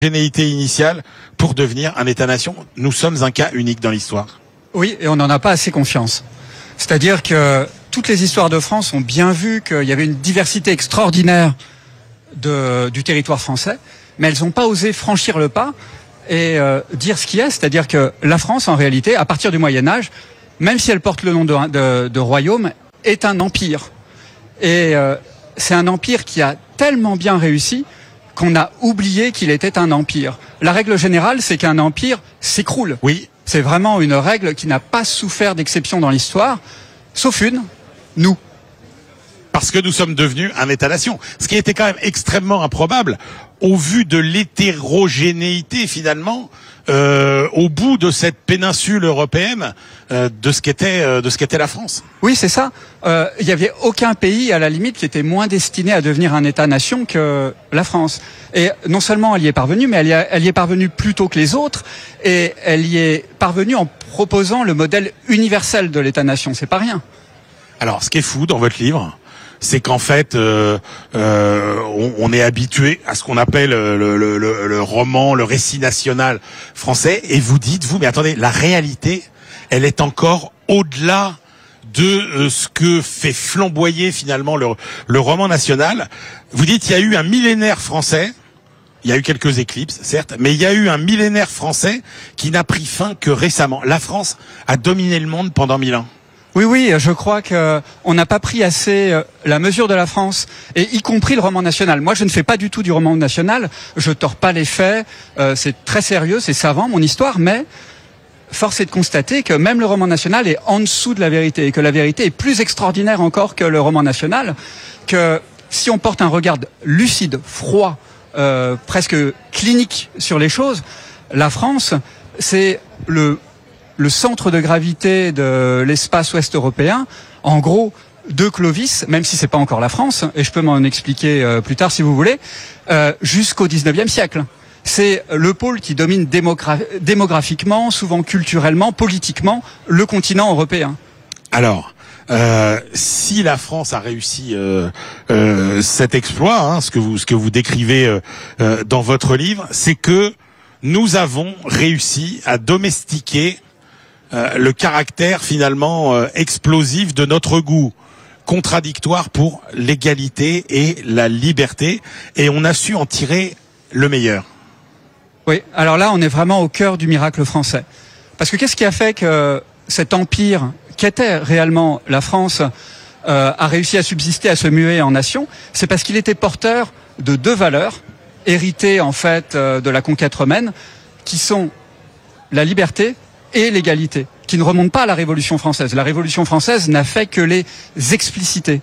Généité initiale pour devenir un État-nation. Nous sommes un cas unique dans l'histoire. Oui, et on n'en a pas assez confiance. C'est-à-dire que toutes les histoires de France ont bien vu qu'il y avait une diversité extraordinaire du territoire français, mais elles n'ont pas osé franchir le pas et dire ce qu'il y a. C'est-à-dire que la France, en réalité, à partir du Moyen-Âge, même si elle porte le nom de royaume, est un empire. Et c'est un empire qui a tellement bien réussi qu'on a oublié qu'il était un empire. La règle générale, c'est qu'un empire s'écroule. Oui. C'est vraiment une règle qui n'a pas souffert d'exception dans l'histoire, sauf une, nous. Parce que nous sommes devenus un État-nation. Ce qui était quand même extrêmement improbable, au vu de l'hétérogénéité finalement, au bout de cette péninsule européenne, de ce qu'était la France. Oui, c'est ça. Il n'y avait aucun pays, à la limite, qui était moins destiné à devenir un État-nation que la France. Et non seulement elle y est parvenue, mais elle y est parvenue plus tôt que les autres, et elle y est parvenue en proposant le modèle universel de l'État-nation. C'est pas rien. Alors, ce qui est fou dans votre livre, c'est qu'en fait, on est habitué à ce qu'on appelle le roman, le récit national français, et vous dites, mais attendez, la réalité, elle est encore au-delà de ce que fait flamboyer finalement le roman national. Vous dites, il y a eu un millénaire français, il y a eu quelques éclipses, certes, mais il y a eu un millénaire français qui n'a pris fin que récemment. La France a dominé le monde pendant 1000 ans. Oui, je crois que on n'a pas pris assez la mesure de la France, et y compris le roman national. Moi, je ne fais pas du tout du roman national, je tords pas les faits, c'est très sérieux, c'est savant, mon histoire, mais force est de constater que même le roman national est en dessous de la vérité, et que la vérité est plus extraordinaire encore que le roman national, que si on porte un regard lucide, froid, presque clinique sur les choses, la France, c'est le centre de gravité de l'espace ouest européen, en gros, de Clovis, même si c'est pas encore la France, et je peux m'en expliquer plus tard si vous voulez, jusqu'au 19e siècle. C'est le pôle qui domine démographiquement, souvent culturellement, politiquement, le continent européen. Alors, si la France a réussi cet exploit, ce que vous décrivez dans votre livre, c'est que nous avons réussi à domestiquer le caractère finalement explosif de notre goût contradictoire pour l'égalité et la liberté, et on a su en tirer le meilleur. Oui, alors là on est vraiment au cœur du miracle français. Parce que qu'est-ce qui a fait que cet empire qu'était réellement la France a réussi à subsister, à se muer en nation? C'est parce qu'il était porteur de deux valeurs héritées en fait de la conquête romaine, qui sont la liberté et l'égalité, qui ne remontent pas à la Révolution française. La Révolution française n'a fait que les expliciter.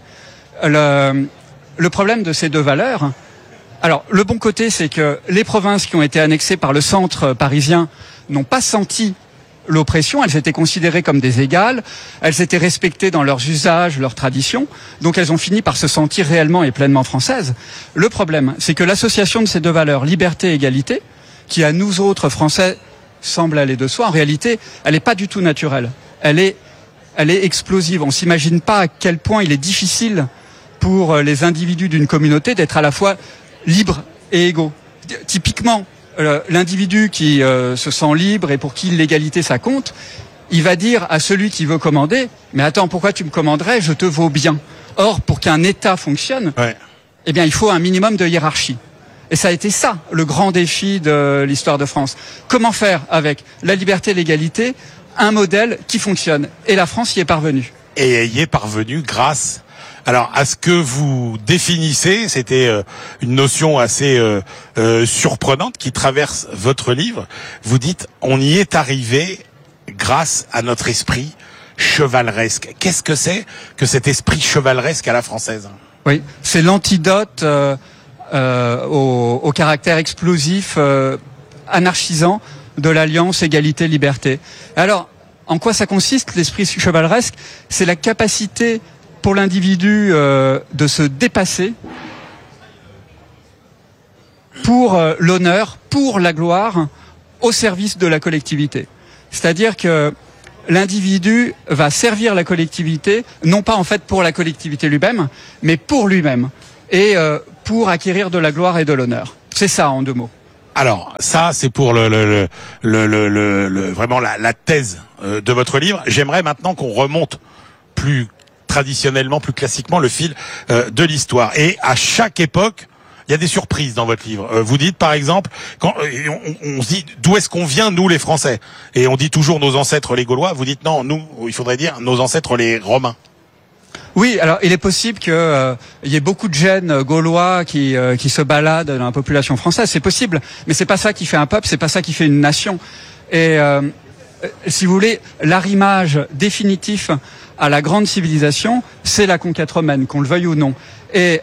Le problème de ces deux valeurs, alors le bon côté, c'est que les provinces qui ont été annexées par le centre parisien n'ont pas senti l'oppression, elles étaient considérées comme des égales, elles étaient respectées dans leurs usages, leurs traditions, donc elles ont fini par se sentir réellement et pleinement françaises. Le problème, c'est que l'association de ces deux valeurs, liberté et égalité, qui à nous autres Français semble aller de soi, en réalité, elle n'est pas du tout naturelle. Elle est explosive. On s'imagine pas à quel point il est difficile pour les individus d'une communauté d'être à la fois libres et égaux. Typiquement, l'individu qui se sent libre et pour qui l'égalité ça compte, il va dire à celui qui veut commander, mais attends, pourquoi tu me commanderais? Je te vaux bien. Or, pour qu'un État fonctionne, eh bien, il faut un minimum de hiérarchie. Et ça a été ça, le grand défi de l'histoire de France. Comment faire avec la liberté et l'égalité un modèle qui fonctionne? Et la France y est parvenue. Et y est parvenue grâce à ce que vous définissez, c'était une notion assez surprenante qui traverse votre livre. Vous dites, on y est arrivé grâce à notre esprit chevaleresque. Qu'est-ce que c'est que cet esprit chevaleresque à la française? Oui, c'est l'antidote au caractère explosif, anarchisant de l'alliance égalité-liberté. Alors, en quoi ça consiste, l'esprit chevaleresque? C'est la capacité pour l'individu de se dépasser pour l'honneur, pour la gloire, au service de la collectivité. C'est-à-dire que l'individu va servir la collectivité, non pas en fait pour la collectivité lui-même, mais pour lui-même, et pour acquérir de la gloire et de l'honneur. C'est ça en deux mots. Alors, ça, c'est pour vraiment la thèse de votre livre. J'aimerais maintenant qu'on remonte plus traditionnellement, plus classiquement, le fil de l'histoire. Et à chaque époque, il y a des surprises dans votre livre. Vous dites, par exemple, quand on se dit d'où est-ce qu'on vient, nous, les Français, et on dit toujours nos ancêtres les Gaulois. Vous dites non, nous, il faudrait dire nos ancêtres les Romains. Oui, alors il est possible que il y ait beaucoup de gènes gaulois qui se baladent dans la population française. C'est possible, mais c'est pas ça qui fait un peuple, c'est pas ça qui fait une nation. Et si vous voulez, l'arrimage définitif à la grande civilisation, c'est la conquête romaine, qu'on le veuille ou non. Et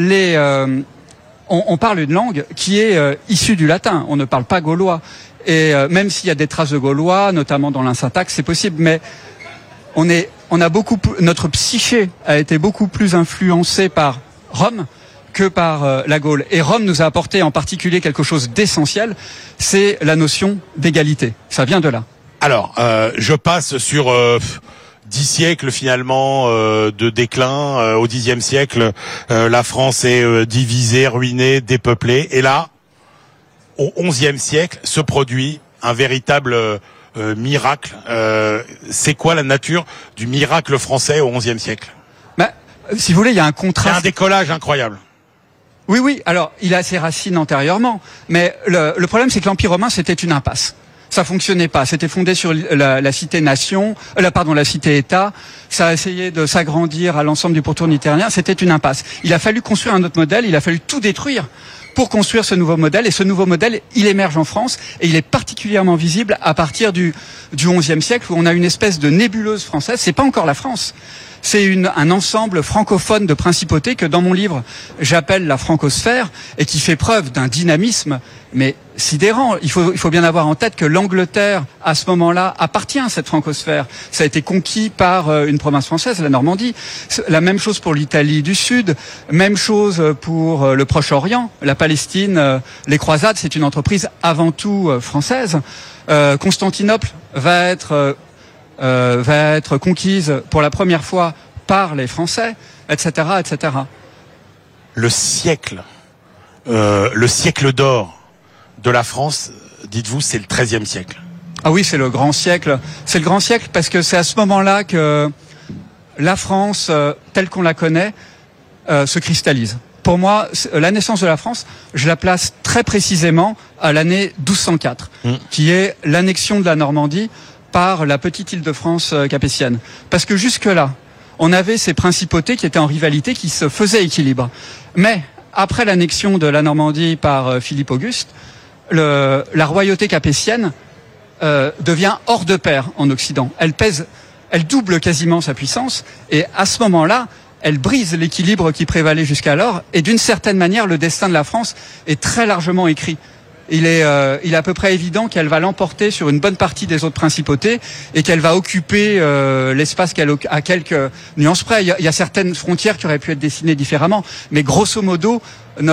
on parle une langue qui est issue du latin. On ne parle pas gaulois. Et même s'il y a des traces de gaulois, notamment dans la syntaxe, c'est possible, mais notre psyché a été beaucoup plus influencée par Rome que par la Gaule. Et Rome nous a apporté en particulier quelque chose d'essentiel, c'est la notion d'égalité. Ça vient de là. Alors, je passe sur 10 siècles finalement de déclin. Au Xe siècle, la France est divisée, ruinée, dépeuplée. Et là, au XIe siècle, se produit un véritable miracle. C'est quoi la nature du miracle français au XIe siècle? Si vous voulez, il y a un contraste. Il y a un décollage incroyable. Oui. Alors, il a ses racines antérieurement, mais le problème, c'est que l'Empire romain, c'était une impasse. Ça fonctionnait pas. C'était fondé sur la cité-nation, la cité-État. Ça a essayé de s'agrandir à l'ensemble du pourtour méditerranéen. C'était une impasse. Il a fallu construire un autre modèle. Il a fallu tout détruire pour construire ce nouveau modèle. Et ce nouveau modèle, il émerge en France et il est particulièrement visible à partir du XIe siècle où on a une espèce de nébuleuse française. C'est pas encore la France. C'est un ensemble francophone de principautés que dans mon livre j'appelle la francosphère et qui fait preuve d'un dynamisme mais sidérant. Il faut bien avoir en tête que l'Angleterre à ce moment-là appartient à cette francosphère. Ça a été conquis par une province française, la Normandie. La même chose pour l'Italie du Sud, même chose pour le Proche-Orient, la Palestine, les croisades, c'est une entreprise avant tout française. Constantinople va être conquise pour la première fois par les Français, etc., etc. Le siècle d'or de la France, dites-vous, c'est le XIIIe siècle. Ah oui, c'est le grand siècle. C'est le grand siècle parce que c'est à ce moment-là que la France, telle qu'on la connaît, se cristallise. Pour moi, la naissance de la France, je la place très précisément à l'année 1204, qui est l'annexion de la Normandie par la petite Île-de-France capétienne. Parce que jusque-là, on avait ces principautés qui étaient en rivalité, qui se faisaient équilibre. Mais après l'annexion de la Normandie par Philippe Auguste, la royauté capétienne devient hors de pair en Occident. Elle double quasiment sa puissance, et à ce moment-là, elle brise l'équilibre qui prévalait jusqu'alors, et d'une certaine manière, le destin de la France est très largement écrit. Il est à peu près évident qu'elle va l'emporter sur une bonne partie des autres principautés et qu'elle va occuper l'espace à quelques nuances près. Il y a certaines frontières qui auraient pu être dessinées différemment, mais grosso modo,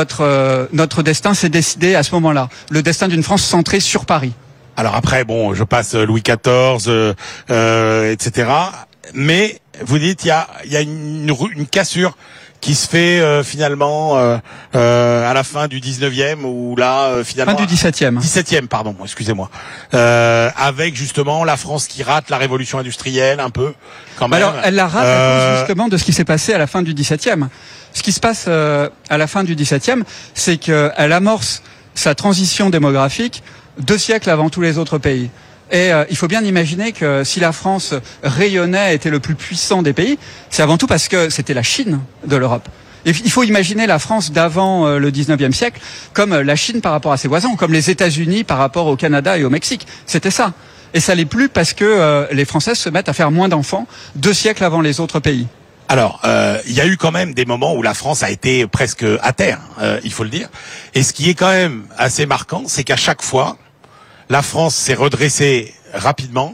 notre destin s'est décidé à ce moment-là. Le destin d'une France centrée sur Paris. Alors après, bon, je passe Louis XIV, etc. Mais vous dites, il y a une cassure qui se fait finalement à la fin du 19e ou là finalement fin du 17e. 17e, pardon, excusez-moi. Avec justement la France qui rate la révolution industrielle un peu quand même. Alors elle la rate à cause justement de ce qui s'est passé à la fin du 17e. Ce qui se passe à la fin du 17e, c'est qu'elle amorce sa transition démographique 2 siècles avant tous les autres pays. Et il faut bien imaginer que si la France rayonnait, était le plus puissant des pays, c'est avant tout parce que c'était la Chine de l'Europe. Et il faut imaginer la France d'avant le 19e siècle comme la Chine par rapport à ses voisins, comme les États-Unis par rapport au Canada et au Mexique. C'était ça. Et ça l'est plus parce que les Françaises se mettent à faire moins d'enfants 2 siècles avant les autres pays. Alors, il y a eu quand même des moments où la France a été presque à terre, il faut le dire. Et ce qui est quand même assez marquant, c'est qu'à chaque fois, la France s'est redressée rapidement,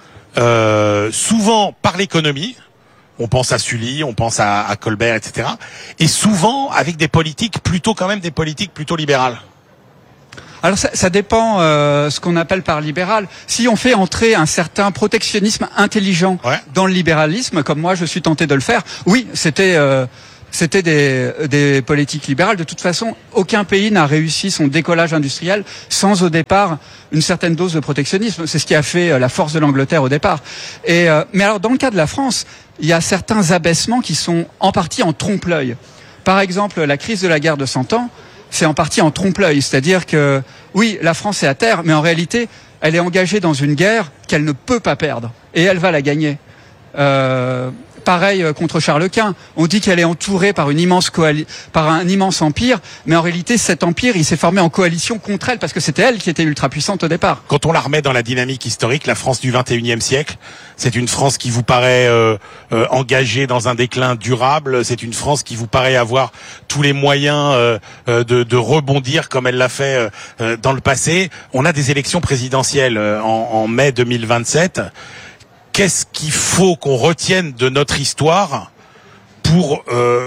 souvent par l'économie. On pense à Sully, on pense à Colbert, etc. Et souvent avec des politiques plutôt libérales. Alors ça dépend ce qu'on appelle par libéral. Si on fait entrer un certain protectionnisme intelligent dans le libéralisme, comme moi je suis tenté de le faire, oui, c'était C'était des politiques libérales. De toute façon, aucun pays n'a réussi son décollage industriel sans au départ une certaine dose de protectionnisme. C'est ce qui a fait la force de l'Angleterre au départ. Mais alors, dans le cas de la France, il y a certains abaissements qui sont en partie en trompe-l'œil. Par exemple, la crise de la guerre de 100 ans, c'est en partie en trompe-l'œil. C'est-à-dire que, oui, la France est à terre, mais en réalité, elle est engagée dans une guerre qu'elle ne peut pas perdre. Et elle va la gagner. Pareil contre Charles Quint. On dit qu'elle est entourée par par un immense empire, mais en réalité, cet empire, il s'est formé en coalition contre elle, parce que c'était elle qui était ultra puissante au départ. Quand on la remet dans la dynamique historique, la France du 21e siècle, c'est une France qui vous paraît engagée dans un déclin durable. C'est une France qui vous paraît avoir tous les moyens de rebondir comme elle l'a fait dans le passé. On a des élections présidentielles en mai 2027. Qu'est-ce qu'il faut qu'on retienne de notre histoire pour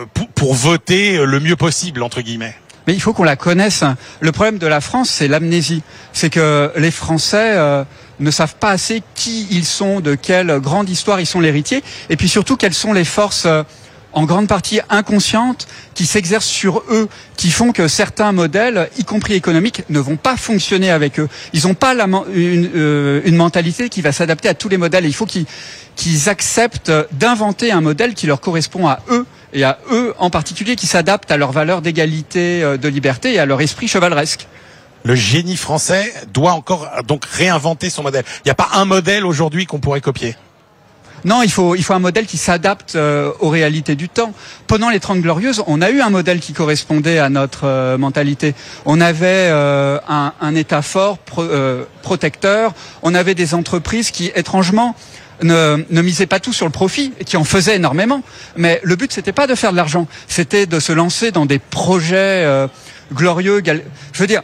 voter le mieux possible, entre guillemets? Mais il faut qu'on la connaisse. Le problème de la France, c'est l'amnésie. C'est que les Français ne savent pas assez qui ils sont, de quelle grande histoire ils sont l'héritier, et puis surtout quelles sont les forces en grande partie inconscientes qui s'exercent sur eux, qui font que certains modèles, y compris économiques, ne vont pas fonctionner avec eux. Ils n'ont pas une mentalité qui va s'adapter à tous les modèles. Et il faut qu'ils acceptent d'inventer un modèle qui leur correspond à eux, et à eux en particulier, qui s'adapte à leurs valeurs d'égalité, de liberté et à leur esprit chevaleresque. Le génie français doit encore donc réinventer son modèle. Il n'y a pas un modèle aujourd'hui qu'on pourrait copier. Non, il faut un modèle qui s'adapte aux réalités du temps. Pendant les 30 Glorieuses, on a eu un modèle qui correspondait à notre mentalité. On avait un État fort, protecteur. On avait des entreprises qui, étrangement, ne misaient pas tout sur le profit, et qui en faisaient énormément. Mais le but, c'était pas de faire de l'argent. C'était de se lancer dans des projets glorieux. Je veux dire...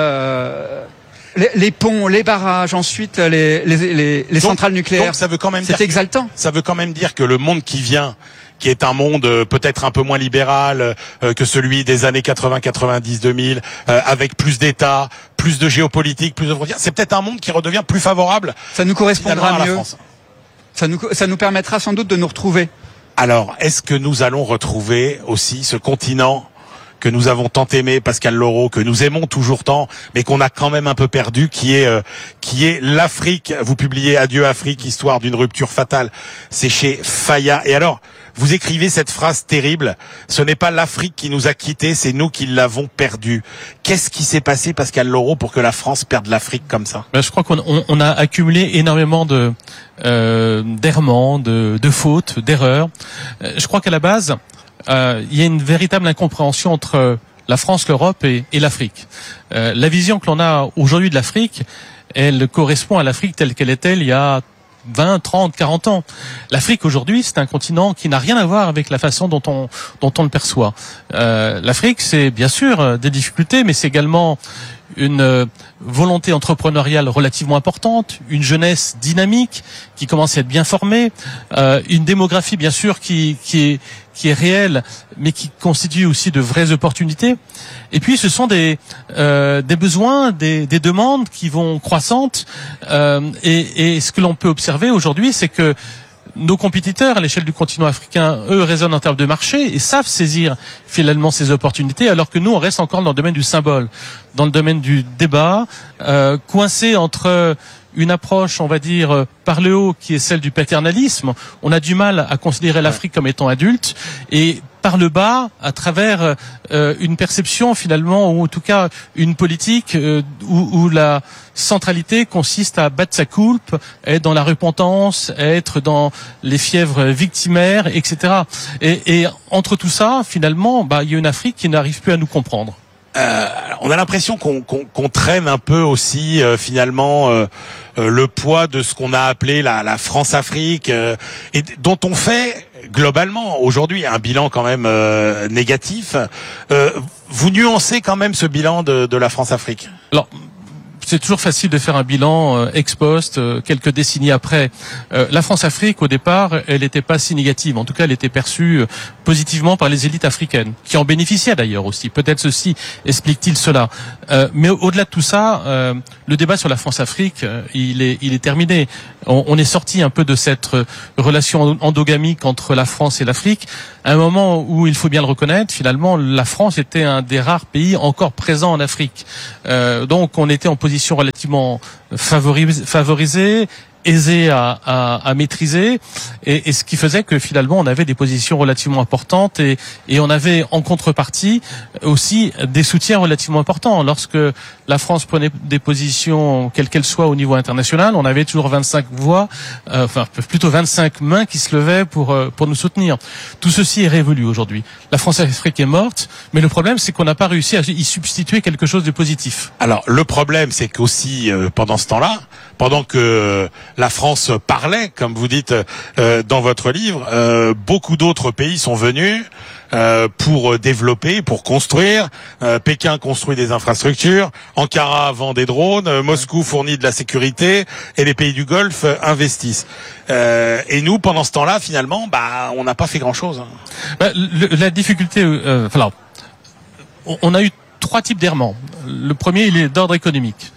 Les ponts, les barrages, ensuite les centrales nucléaires. Donc ça veut quand même dire, c'est exaltant. Ça veut quand même dire que le monde qui vient, qui est un monde peut-être un peu moins libéral que celui des années 80, 90, 2000, avec plus d'États, plus de géopolitique, plus de frontières, c'est peut-être un monde qui redevient plus favorable. Ça nous correspondra mieux. Ça nous permettra sans doute de nous retrouver. Alors, est-ce que nous allons retrouver aussi ce continent que nous avons tant aimé, Pascal Laureau, que nous aimons toujours tant, mais qu'on a quand même un peu perdu, qui est l'Afrique. Vous publiez Adieu Afrique, histoire d'une rupture fatale. C'est chez Fayard. Et alors, vous écrivez cette phrase terrible. Ce n'est pas l'Afrique qui nous a quittés, c'est nous qui l'avons perdue. Qu'est-ce qui s'est passé, Pascal Laureau, pour que la France perde l'Afrique comme ça? Je crois qu'on a accumulé énormément d'errements, de fautes, d'erreurs. Je crois qu'à la base, il y a une véritable incompréhension entre la France, l'Europe et l'Afrique. La vision que l'on a aujourd'hui de l'Afrique, elle correspond à l'Afrique telle qu'elle était il y a 20, 30, 40 ans. L'Afrique aujourd'hui, c'est un continent qui n'a rien à voir avec la façon dont on le perçoit. L'Afrique, c'est bien sûr des difficultés, mais c'est également une volonté entrepreneuriale relativement importante, une jeunesse dynamique qui commence à être bien formée, une démographie bien sûr qui est réelle, mais qui constitue aussi de vraies opportunités. Et puis ce sont des besoins, des demandes qui vont croissantes. Et ce que l'on peut observer aujourd'hui, c'est que nos compétiteurs à l'échelle du continent africain, eux, raisonnent en termes de marché et savent saisir finalement ces opportunités, alors que nous, on reste encore dans le domaine du symbole, dans le domaine du débat, coincé entre une approche, on va dire, par le haut, qui est celle du paternalisme. On a du mal à considérer l'Afrique comme étant adulte, et par le bas, à travers une perception finalement, ou en tout cas une politique où la centralité consiste à battre sa coulpe, être dans la repentance, être dans les fièvres victimaires, etc. Et entre tout ça, finalement, il y a une Afrique qui n'arrive plus à nous comprendre. On a l'impression qu'on traîne un peu aussi finalement le poids de ce qu'on a appelé la France-Afrique, et dont on fait globalement aujourd'hui un bilan quand même négatif. Vous nuancez quand même ce bilan de la France-Afrique? Alors, c'est toujours facile de faire un bilan ex post, quelques décennies après. La France-Afrique, au départ, elle n'était pas si négative. En tout cas, elle était perçue positivement par les élites africaines, qui en bénéficiaient d'ailleurs aussi. Peut-être ceci explique-t-il cela. Mais au-delà de tout ça, le débat sur la France-Afrique, il est terminé. On est sorti un peu de cette relation endogamique entre la France et l'Afrique, à un moment où, il faut bien le reconnaître, finalement, la France était un des rares pays encore présents en Afrique. Donc, on était en position relativement favorisée, aisé à maîtriser, et ce qui faisait que finalement on avait des positions relativement importantes, et on avait en contrepartie aussi des soutiens relativement importants. Lorsque la France prenait des positions quelles qu'elles soient au niveau international, on avait toujours 25 voix, enfin plutôt 25 mains qui se levaient pour nous soutenir. Tout ceci est révolu aujourd'hui. La France-Afrique est morte, mais le problème c'est qu'on n'a pas réussi à y substituer quelque chose de positif. Alors le problème c'est qu'aussi pendant ce temps-là, pendant que la France parlait, comme vous dites dans votre livre, beaucoup d'autres pays sont venus pour développer, pour construire. Pékin construit des infrastructures, Ankara vend des drones, Moscou fournit de la sécurité, et les pays du Golfe investissent. Et nous, pendant ce temps-là, finalement, on n'a pas fait grand-chose. La difficulté, alors, on a eu 3 types d'errements. Le premier, il est d'ordre économique.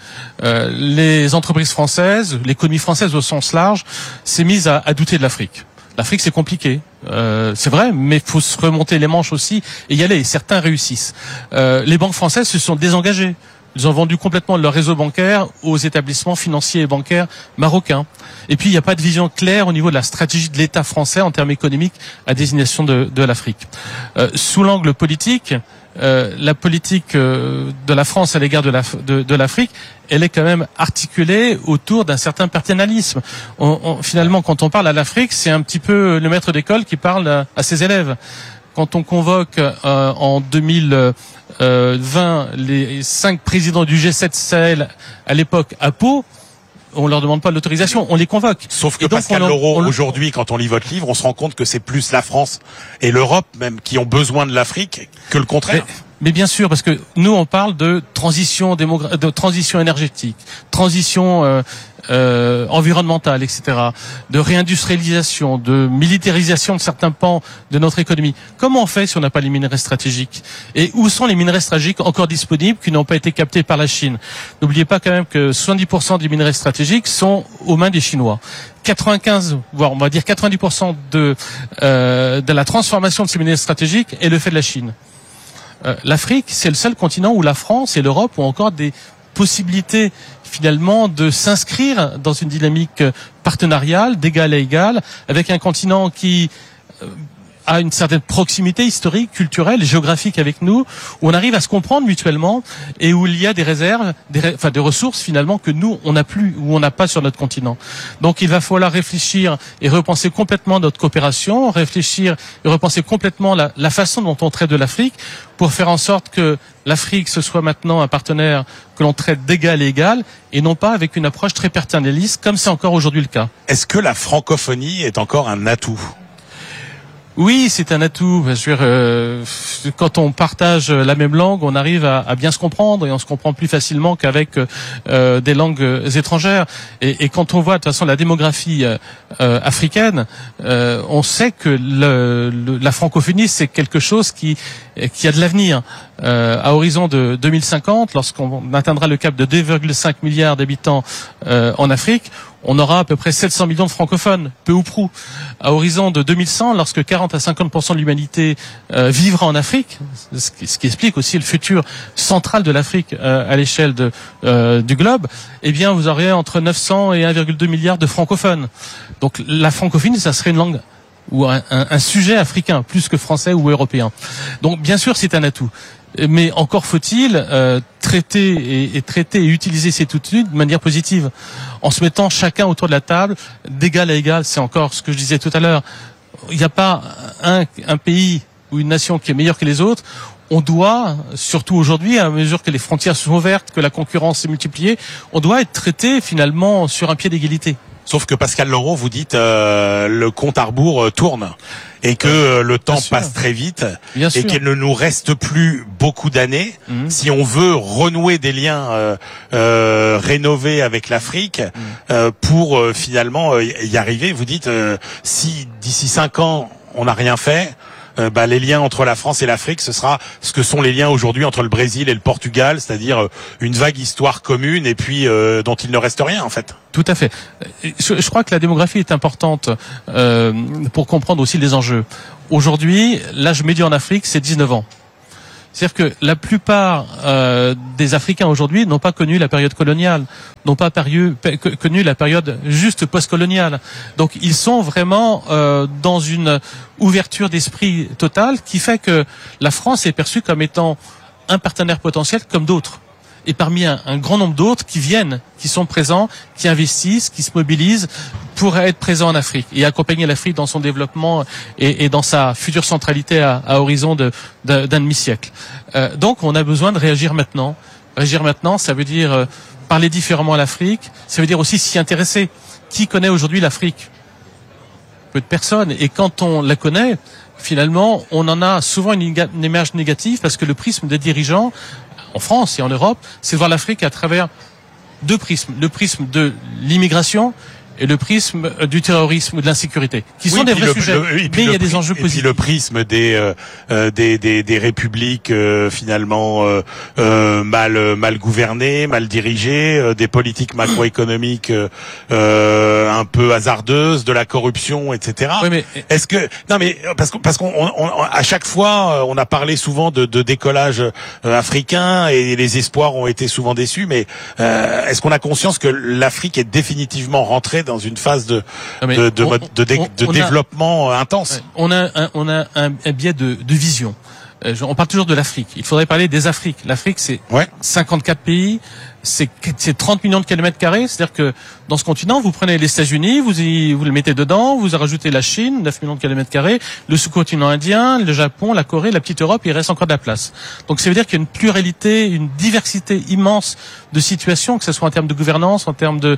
Les entreprises françaises, l'économie française au sens large, s'est mise à douter de l'Afrique. L'Afrique, c'est compliqué, c'est vrai, mais il faut se remonter les manches aussi et y aller. Certains réussissent. Les banques françaises se sont désengagées. Ils ont vendu complètement leur réseau bancaire aux établissements financiers et bancaires marocains. Et puis, il n'y a pas de vision claire au niveau de la stratégie de l'État français en termes économiques à destination de l'Afrique. Sous l'angle politique, la politique de la France à l'égard de l'Afrique, elle est quand même articulée autour d'un certain paternalisme. Finalement, quand on parle à l'Afrique, c'est un petit peu le maître d'école qui parle à ses élèves. Quand on convoque en 2020 les 5 présidents du G7 Sahel à l'époque à Pau, on leur demande pas l'autorisation, on les convoque. Sauf que Pascal Laureau, aujourd'hui, quand on lit votre livre, on se rend compte que c'est plus la France et l'Europe même qui ont besoin de l'Afrique que le contraire. Mais bien sûr, parce que nous on parle de transition énergétique, transition environnementale, etc., de réindustrialisation, de militarisation de certains pans de notre économie. Comment on fait si on n'a pas les minerais stratégiques? Et où sont les minerais stratégiques encore disponibles qui n'ont pas été captés par la Chine? N'oubliez pas quand même que 70% des minerais stratégiques sont aux mains des Chinois. 95, voire on va dire 90% de la transformation de ces minerais stratégiques est le fait de la Chine. L'Afrique, c'est le seul continent où la France et l'Europe ont encore des possibilités finalement de s'inscrire dans une dynamique partenariale d'égal à égal avec un continent qui a une certaine proximité historique, culturelle, géographique avec nous, où on arrive à se comprendre mutuellement et où il y a des réserves, des ressources finalement que nous on n'a plus ou on n'a pas sur notre continent. Donc il va falloir réfléchir et repenser complètement notre coopération, réfléchir et repenser complètement la façon dont on traite de l'Afrique pour faire en sorte que l'Afrique ce soit maintenant un partenaire que l'on traite d'égal à égal et non pas avec une approche très paternaliste comme c'est encore aujourd'hui le cas. Est-ce que la francophonie est encore un atout ? Oui, c'est un atout. Je veux dire, quand on partage la même langue, on arrive à bien se comprendre et on se comprend plus facilement qu'avec des langues étrangères. Et quand on voit de toute façon la démographie africaine, on sait que la francophonie c'est quelque chose qui a de l'avenir. À horizon de 2050, lorsqu'on atteindra le cap de 2,5 milliards d'habitants en Afrique, on aura à peu près 700 millions de francophones, peu ou prou. À horizon de 2100, lorsque 40 à 50% de l'humanité vivra en Afrique, ce qui explique aussi le futur central de l'Afrique à l'échelle du globe, eh bien vous aurez entre 900 et 1,2 milliard de francophones. Donc la francophonie, ça serait une langue ou un sujet africain, plus que français ou européen. Donc bien sûr, c'est un atout. Mais encore faut-il traiter et utiliser cet outil de manière positive, en se mettant chacun autour de la table, d'égal à égal. C'est encore ce que je disais tout à l'heure. Il n'y a pas un pays ou une nation qui est meilleur que les autres. On doit, surtout aujourd'hui, à mesure que les frontières sont ouvertes, que la concurrence est multipliée, on doit être traité finalement sur un pied d'égalité. Sauf que Pascal Laureau, vous dites le compte à rebours tourne et que le temps passe très vite et qu'il ne nous reste plus beaucoup d'années si on veut renouer des liens rénovés avec l'Afrique pour finalement y arriver. Vous dites si d'ici 5 ans on n'a rien fait, les liens entre la France et l'Afrique, ce sera ce que sont les liens aujourd'hui entre le Brésil et le Portugal, c'est-à-dire une vague histoire commune et puis dont il ne reste rien en fait. Tout à fait. Je crois que la démographie est importante pour comprendre aussi les enjeux. Aujourd'hui, l'âge médian en Afrique, c'est 19 ans. C'est-à-dire que la plupart des Africains aujourd'hui n'ont pas connu la période coloniale, n'ont pas connu la période juste post-coloniale. Donc ils sont vraiment dans une ouverture d'esprit totale qui fait que la France est perçue comme étant un partenaire potentiel comme d'autres. Et parmi un grand nombre d'autres qui viennent, qui sont présents, qui investissent, qui se mobilisent pour être présents en Afrique et accompagner l'Afrique dans son développement et dans sa future centralité à horizon d'un demi-siècle. Donc on a besoin de réagir maintenant. Réagir maintenant, ça veut dire parler différemment à l'Afrique, ça veut dire aussi s'y intéresser. Qui connaît aujourd'hui l'Afrique ? Peu de personnes. Et quand on la connaît, finalement, on en a souvent une image négative parce que le prisme des dirigeants en France et en Europe, c'est de voir l'Afrique à travers 2 prismes. Le prisme de l'immigration et le prisme du terrorisme ou de l'insécurité, qui sont des vrais sujets. Mais il y a des enjeux positifs. Et puis le prisme des républiques finalement mal gouvernées, mal dirigées, des politiques macroéconomiques un peu hasardeuses, de la corruption, etc. Oui, mais est-ce que parce qu'on à chaque fois on a parlé souvent de décollage africain et les espoirs ont été souvent déçus, mais est-ce qu'on a conscience que l'Afrique est définitivement rentrée dans une phase de développement intense? On a un biais de vision. On parle toujours de l'Afrique. Il faudrait parler des Afriques. L'Afrique, c'est 54 pays, c'est 30 millions de kilomètres carrés. C'est-à-dire que dans ce continent, vous prenez les États-Unis, vous le mettez dedans, vous rajoutez la Chine, 9 millions de kilomètres carrés, le sous-continent indien, le Japon, la Corée, la petite Europe, il reste encore de la place. Donc ça veut dire qu'il y a une pluralité, une diversité immense de situations, que ce soit en termes de gouvernance, en termes de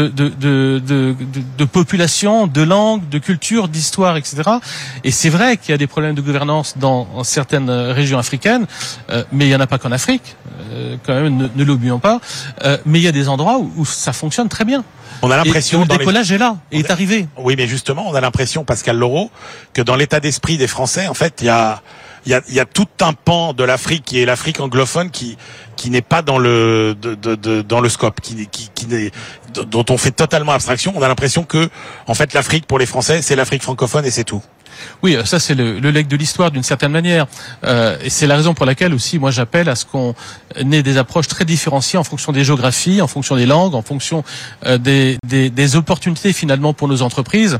population, de langue, de culture, d'histoire, etc. Et c'est vrai qu'il y a des problèmes de gouvernance dans certaines régions africaines, mais il n'y en a pas qu'en Afrique, quand même, ne l'oublions pas. Mais il y a des endroits où ça fonctionne très bien. On a l'impression le décollage est là, est arrivé. Oui, mais justement, on a l'impression, Pascal Laureau, que dans l'état d'esprit des Français, en fait, il y a tout un pan de l'Afrique qui est l'Afrique anglophone qui n'est pas dans le scope, dont on fait totalement abstraction. On a l'impression que, en fait, l'Afrique pour les Français, c'est l'Afrique francophone et c'est tout. Oui, ça c'est le legs de l'histoire d'une certaine manière, et c'est la raison pour laquelle aussi moi j'appelle à ce qu'on ait des approches très différenciées en fonction des géographies, en fonction des langues, en fonction des opportunités finalement pour nos entreprises.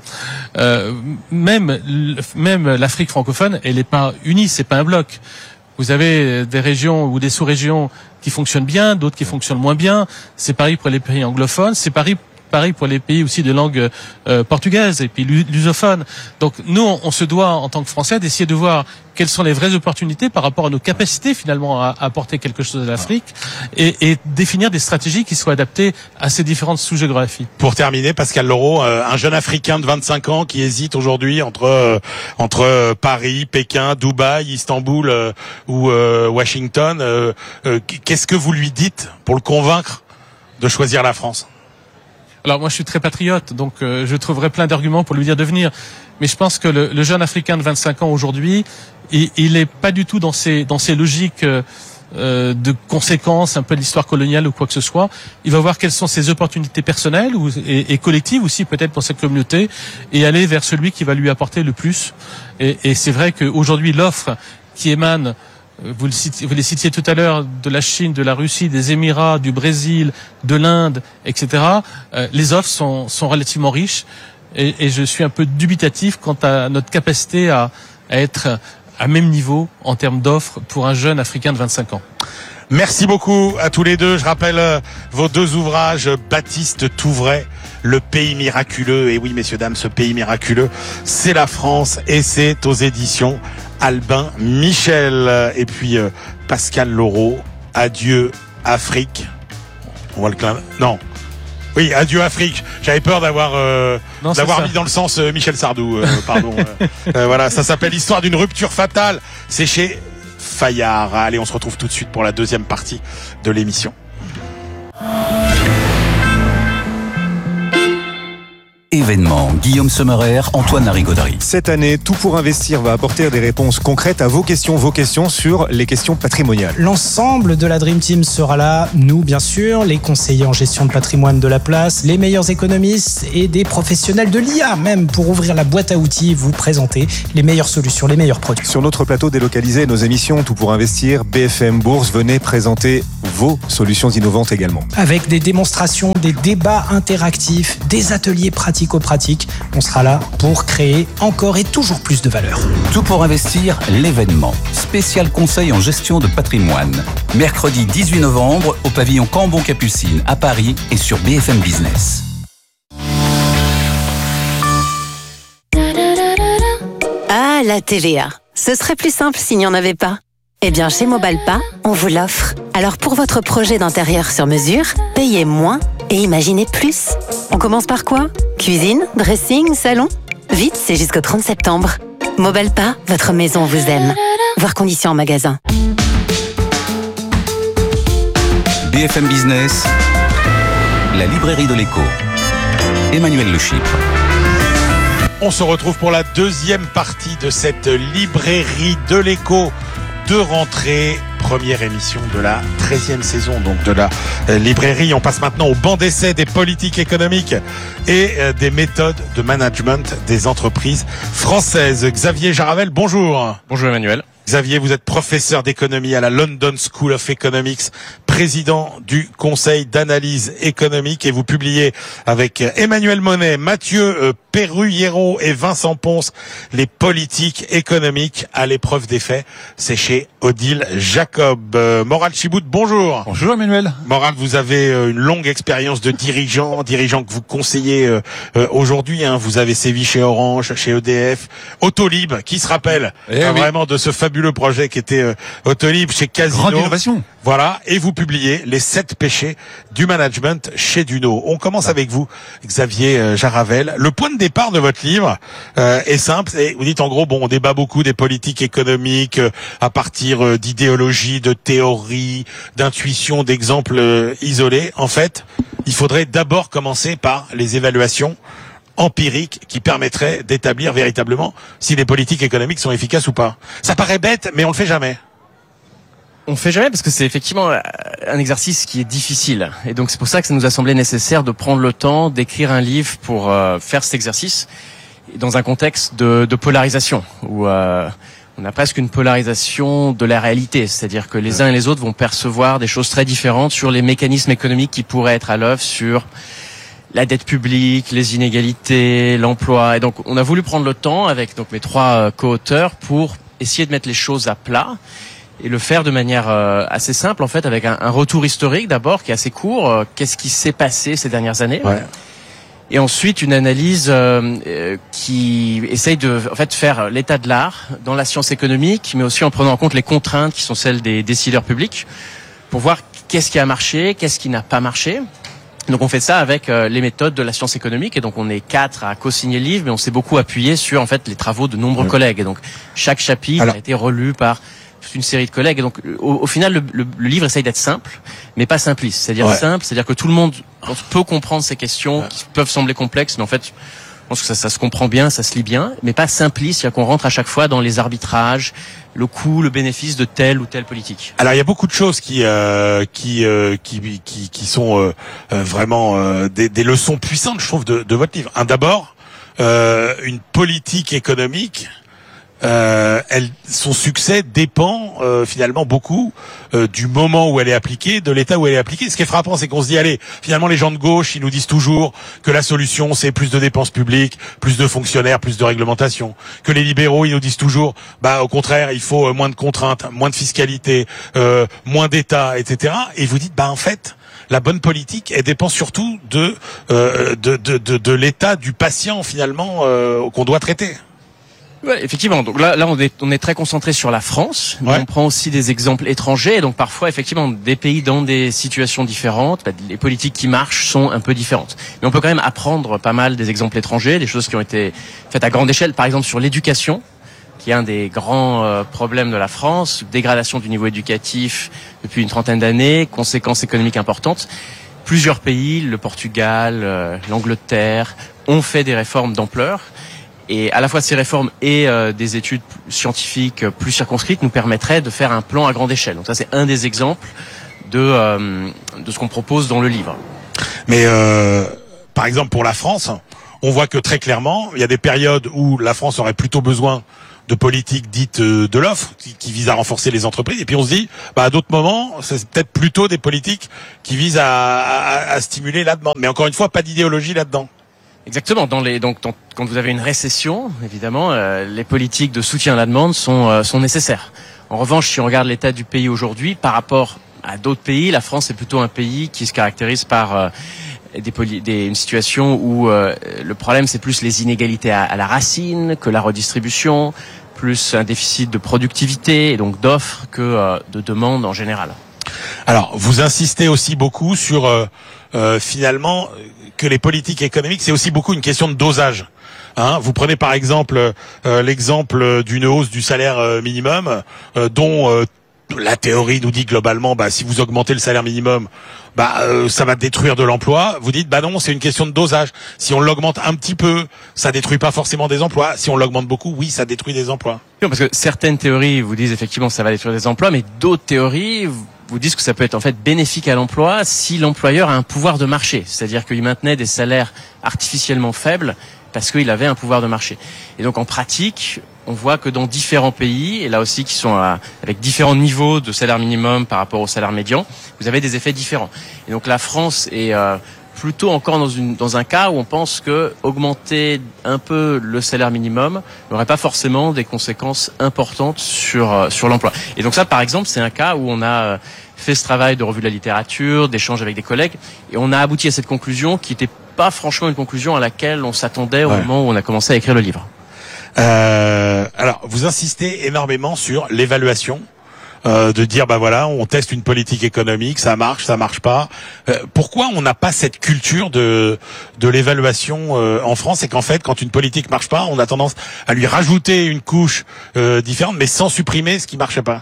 Même l'Afrique francophone, elle n'est pas unie, c'est pas un bloc. Vous avez des régions ou des sous-régions qui fonctionnent bien, d'autres qui fonctionnent moins bien. C'est pareil pour les pays anglophones, c'est pareil pour les pays aussi de langue portugaise et puis lusophone. Donc nous, on se doit en tant que Français d'essayer de voir quelles sont les vraies opportunités par rapport à nos capacités finalement à apporter quelque chose à l'Afrique et définir des stratégies qui soient adaptées à ces différentes sous-géographies. Pour terminer, Pascal Laureau, un jeune Africain de 25 ans qui hésite aujourd'hui entre Paris, Pékin, Dubaï, Istanbul ou Washington, qu'est-ce que vous lui dites pour le convaincre de choisir la France ? Alors moi je suis très patriote, donc je trouverai plein d'arguments pour lui dire de venir. Mais je pense que le jeune Africain de 25 ans aujourd'hui, il est pas du tout dans ces logiques de conséquences un peu de l'histoire coloniale ou quoi que ce soit. Il va voir quelles sont ses opportunités personnelles et collectives aussi peut-être pour sa communauté et aller vers celui qui va lui apporter le plus. Et c'est vrai qu'aujourd'hui l'offre qui émane, vous les citiez tout à l'heure, de la Chine, de la Russie, des Émirats, du Brésil, de l'Inde, etc. Les offres sont relativement riches et je suis un peu dubitatif quant à notre capacité à être à même niveau en termes d'offres pour un jeune Africain de 25 ans. Merci beaucoup à tous les deux. Je rappelle vos 2 ouvrages, Baptiste Touvray, Le pays miraculeux. Et oui, messieurs, dames, ce pays miraculeux, c'est la France et c'est aux éditions Albin Michel. Et puis Pascal Laureau, Adieu Afrique. On va le non. Oui, Adieu Afrique. J'avais peur d'avoir mis dans le sens Michel Sardou. Pardon. Voilà, ça s'appelle Histoire d'une rupture fatale. C'est chez Fayard. Allez, on se retrouve tout de suite pour la deuxième partie de l'émission. Événement, Guillaume Sommerer, Antoine Larigauderie. Cette année, Tout pour investir va apporter des réponses concrètes à vos questions sur les questions patrimoniales. L'ensemble de la Dream Team sera là, nous bien sûr, les conseillers en gestion de patrimoine de la place, les meilleurs économistes et des professionnels de l'IA même pour ouvrir la boîte à outils, vous présenter les meilleures solutions, les meilleurs produits. Sur notre plateau délocalisé, nos émissions Tout pour investir, BFM Bourse, venez présenter vos solutions innovantes également. Avec des démonstrations, des débats interactifs, des ateliers pratico-pratiques, on sera là pour créer encore et toujours plus de valeur. Tout pour investir, l'événement. Spécial conseil en gestion de patrimoine. Mercredi 18 novembre au pavillon Cambon-Capucine à Paris et sur BFM Business. Ah, la TVA. Ce serait plus simple s'il n'y en avait pas. Eh bien, chez Mobalpa, on vous l'offre. Alors pour votre projet d'intérieur sur mesure, payez moins et imaginez plus. On commence par quoi ? Cuisine, dressing, salon ? Vite, c'est jusqu'au 30 septembre. Mobalpa, votre maison vous aime. Voir conditions en magasin. BFM Business, la librairie de l'écho. Emmanuel Le Chypre. On se retrouve pour la deuxième partie de cette librairie de l'écho de rentrée. Première émission de la 13e saison donc de la librairie. On passe maintenant au banc d'essai des politiques économiques et des méthodes de management des entreprises françaises. Xavier Jaravel, bonjour. Bonjour Emmanuel. Xavier, vous êtes professeur d'économie à la London School of Economics, président du Conseil d'analyse économique et vous publiez avec Emmanuel Monet, Mathieu Perruyero et Vincent Ponce les politiques économiques à l'épreuve des faits. C'est chez Odile Jacob. Moral Chibout, bonjour. Bonjour Emmanuel. Moral, vous avez une longue expérience de dirigeant que vous conseillez aujourd'hui. Vous avez sévi chez Orange, chez EDF, Autolib, qui se rappelle vraiment de ce fabuleux projet qui était Autolib chez Casino. Grande innovation. Voilà, et vous publiez les 7 péchés du management chez Duno. On commence avec vous, Xavier Jaravel. Le point de départ de votre livre est simple. Et vous dites en gros, on débat beaucoup des politiques économiques à partir d'idéologies, de théories, d'intuitions, d'exemples isolés. En fait, il faudrait d'abord commencer par les évaluations empiriques qui permettraient d'établir véritablement si les politiques économiques sont efficaces ou pas. Ça paraît bête, mais on le fait jamais. On fait jamais parce que c'est effectivement un exercice qui est difficile. Et donc c'est pour ça que ça nous a semblé nécessaire de prendre le temps d'écrire un livre pour faire cet exercice dans un contexte de polarisation où on a presque une polarisation de la réalité. C'est-à-dire que les uns et les autres vont percevoir des choses très différentes sur les mécanismes économiques qui pourraient être à l'œuvre sur la dette publique, les inégalités, l'emploi. Et donc on a voulu prendre le temps avec donc mes 3 co-auteurs pour essayer de mettre les choses à plat et le faire de manière assez simple en fait, avec un retour historique d'abord qui est assez court. Qu'est-ce qui s'est passé ces dernières années ? Et ensuite une analyse qui essaye de en fait faire l'état de l'art dans la science économique, mais aussi en prenant en compte les contraintes qui sont celles des décideurs publics, pour voir qu'est-ce qui a marché, qu'est-ce qui n'a pas marché. Donc on fait ça avec les méthodes de la science économique, et donc on est 4 à co-signer le livre, mais on s'est beaucoup appuyé sur en fait les travaux de nombreux collègues. Et donc chaque chapitre a été relu par une série de collègues. Et donc au final le livre essaye d'être simple, mais pas simpliste. C'est-à-dire simple, c'est-à-dire que tout le monde peut comprendre ces questions qui peuvent sembler complexes, mais en fait je pense que ça se comprend bien, ça se lit bien, mais pas simpliste, c'est-à-dire qu'on rentre à chaque fois dans les arbitrages, le coût, le bénéfice de telle ou telle politique. Alors il y a beaucoup de choses qui sont vraiment des leçons puissantes, je trouve, de votre livre. D'abord, une politique économique, son succès dépend finalement beaucoup du moment où elle est appliquée, de l'état où elle est appliquée. Ce qui est frappant, c'est qu'on se dit, allez, finalement les gens de gauche, ils nous disent toujours que la solution c'est plus de dépenses publiques, plus de fonctionnaires, plus de réglementation. Que les libéraux, ils nous disent toujours, au contraire, il faut moins de contraintes, moins de fiscalité, moins d'État, etc. Et vous dites, en fait, la bonne politique, elle dépend surtout de l'état du patient finalement qu'on doit traiter. Ouais, effectivement. Donc là, on est très concentré sur la France. Mais on prend aussi des exemples étrangers. Donc parfois, effectivement, des pays dans des situations différentes, les politiques qui marchent sont un peu différentes. Mais on peut quand même apprendre pas mal des exemples étrangers, des choses qui ont été faites à grande échelle. Par exemple, sur l'éducation, qui est un des grands problèmes de la France, dégradation du niveau éducatif depuis une trentaine d'années, conséquences économiques importantes. Plusieurs pays, le Portugal, l'Angleterre, ont fait des réformes d'ampleur. Et à la fois ces réformes et des études scientifiques plus circonscrites nous permettraient de faire un plan à grande échelle. Donc ça, c'est un des exemples de ce qu'on propose dans le livre. Mais par exemple, pour la France, on voit que très clairement, il y a des périodes où la France aurait plutôt besoin de politiques dites de l'offre, qui visent à renforcer les entreprises. Et puis on se dit, à d'autres moments, c'est peut-être plutôt des politiques qui visent à stimuler la demande. Mais encore une fois, pas d'idéologie là-dedans. Exactement. Quand vous avez une récession, évidemment, les politiques de soutien à la demande sont nécessaires. En revanche, si on regarde l'état du pays aujourd'hui, par rapport à d'autres pays, la France est plutôt un pays qui se caractérise par une situation où le problème c'est plus les inégalités à la racine que la redistribution, plus un déficit de productivité et donc d'offres que de demande en général. Alors, vous insistez aussi beaucoup sur finalement que les politiques économiques, c'est aussi beaucoup une question de dosage. Vous prenez par exemple l'exemple d'une hausse du salaire minimum dont la théorie nous dit globalement, si vous augmentez le salaire minimum, ça va détruire de l'emploi. Vous dites, non, c'est une question de dosage. Si on l'augmente un petit peu, ça détruit pas forcément des emplois. Si on l'augmente beaucoup, oui, ça détruit des emplois. Parce que certaines théories vous disent effectivement que ça va détruire des emplois, mais d'autres théories vous disent que ça peut être en fait bénéfique à l'emploi si l'employeur a un pouvoir de marché. C'est-à-dire qu'il maintenait des salaires artificiellement faibles parce qu'il avait un pouvoir de marché. Et donc en pratique, on voit que dans différents pays, et là aussi qui sont avec différents niveaux de salaire minimum par rapport au salaire médian, vous avez des effets différents. Et donc la France est plutôt encore dans un cas où on pense que augmenter un peu le salaire minimum n'aurait pas forcément des conséquences importantes sur l'emploi. Et donc ça, par exemple, c'est un cas où on a fait ce travail de revue de la littérature, d'échange avec des collègues, et on a abouti à cette conclusion qui n'était pas franchement une conclusion à laquelle on s'attendait au moment où on a commencé à écrire le livre. Alors, vous insistez énormément sur l'évaluation, de dire on teste une politique économique, ça marche pas. Pourquoi on n'a pas cette culture de l'évaluation en France, et qu'en fait, quand une politique marche pas, on a tendance à lui rajouter une couche différente, mais sans supprimer ce qui marchait pas?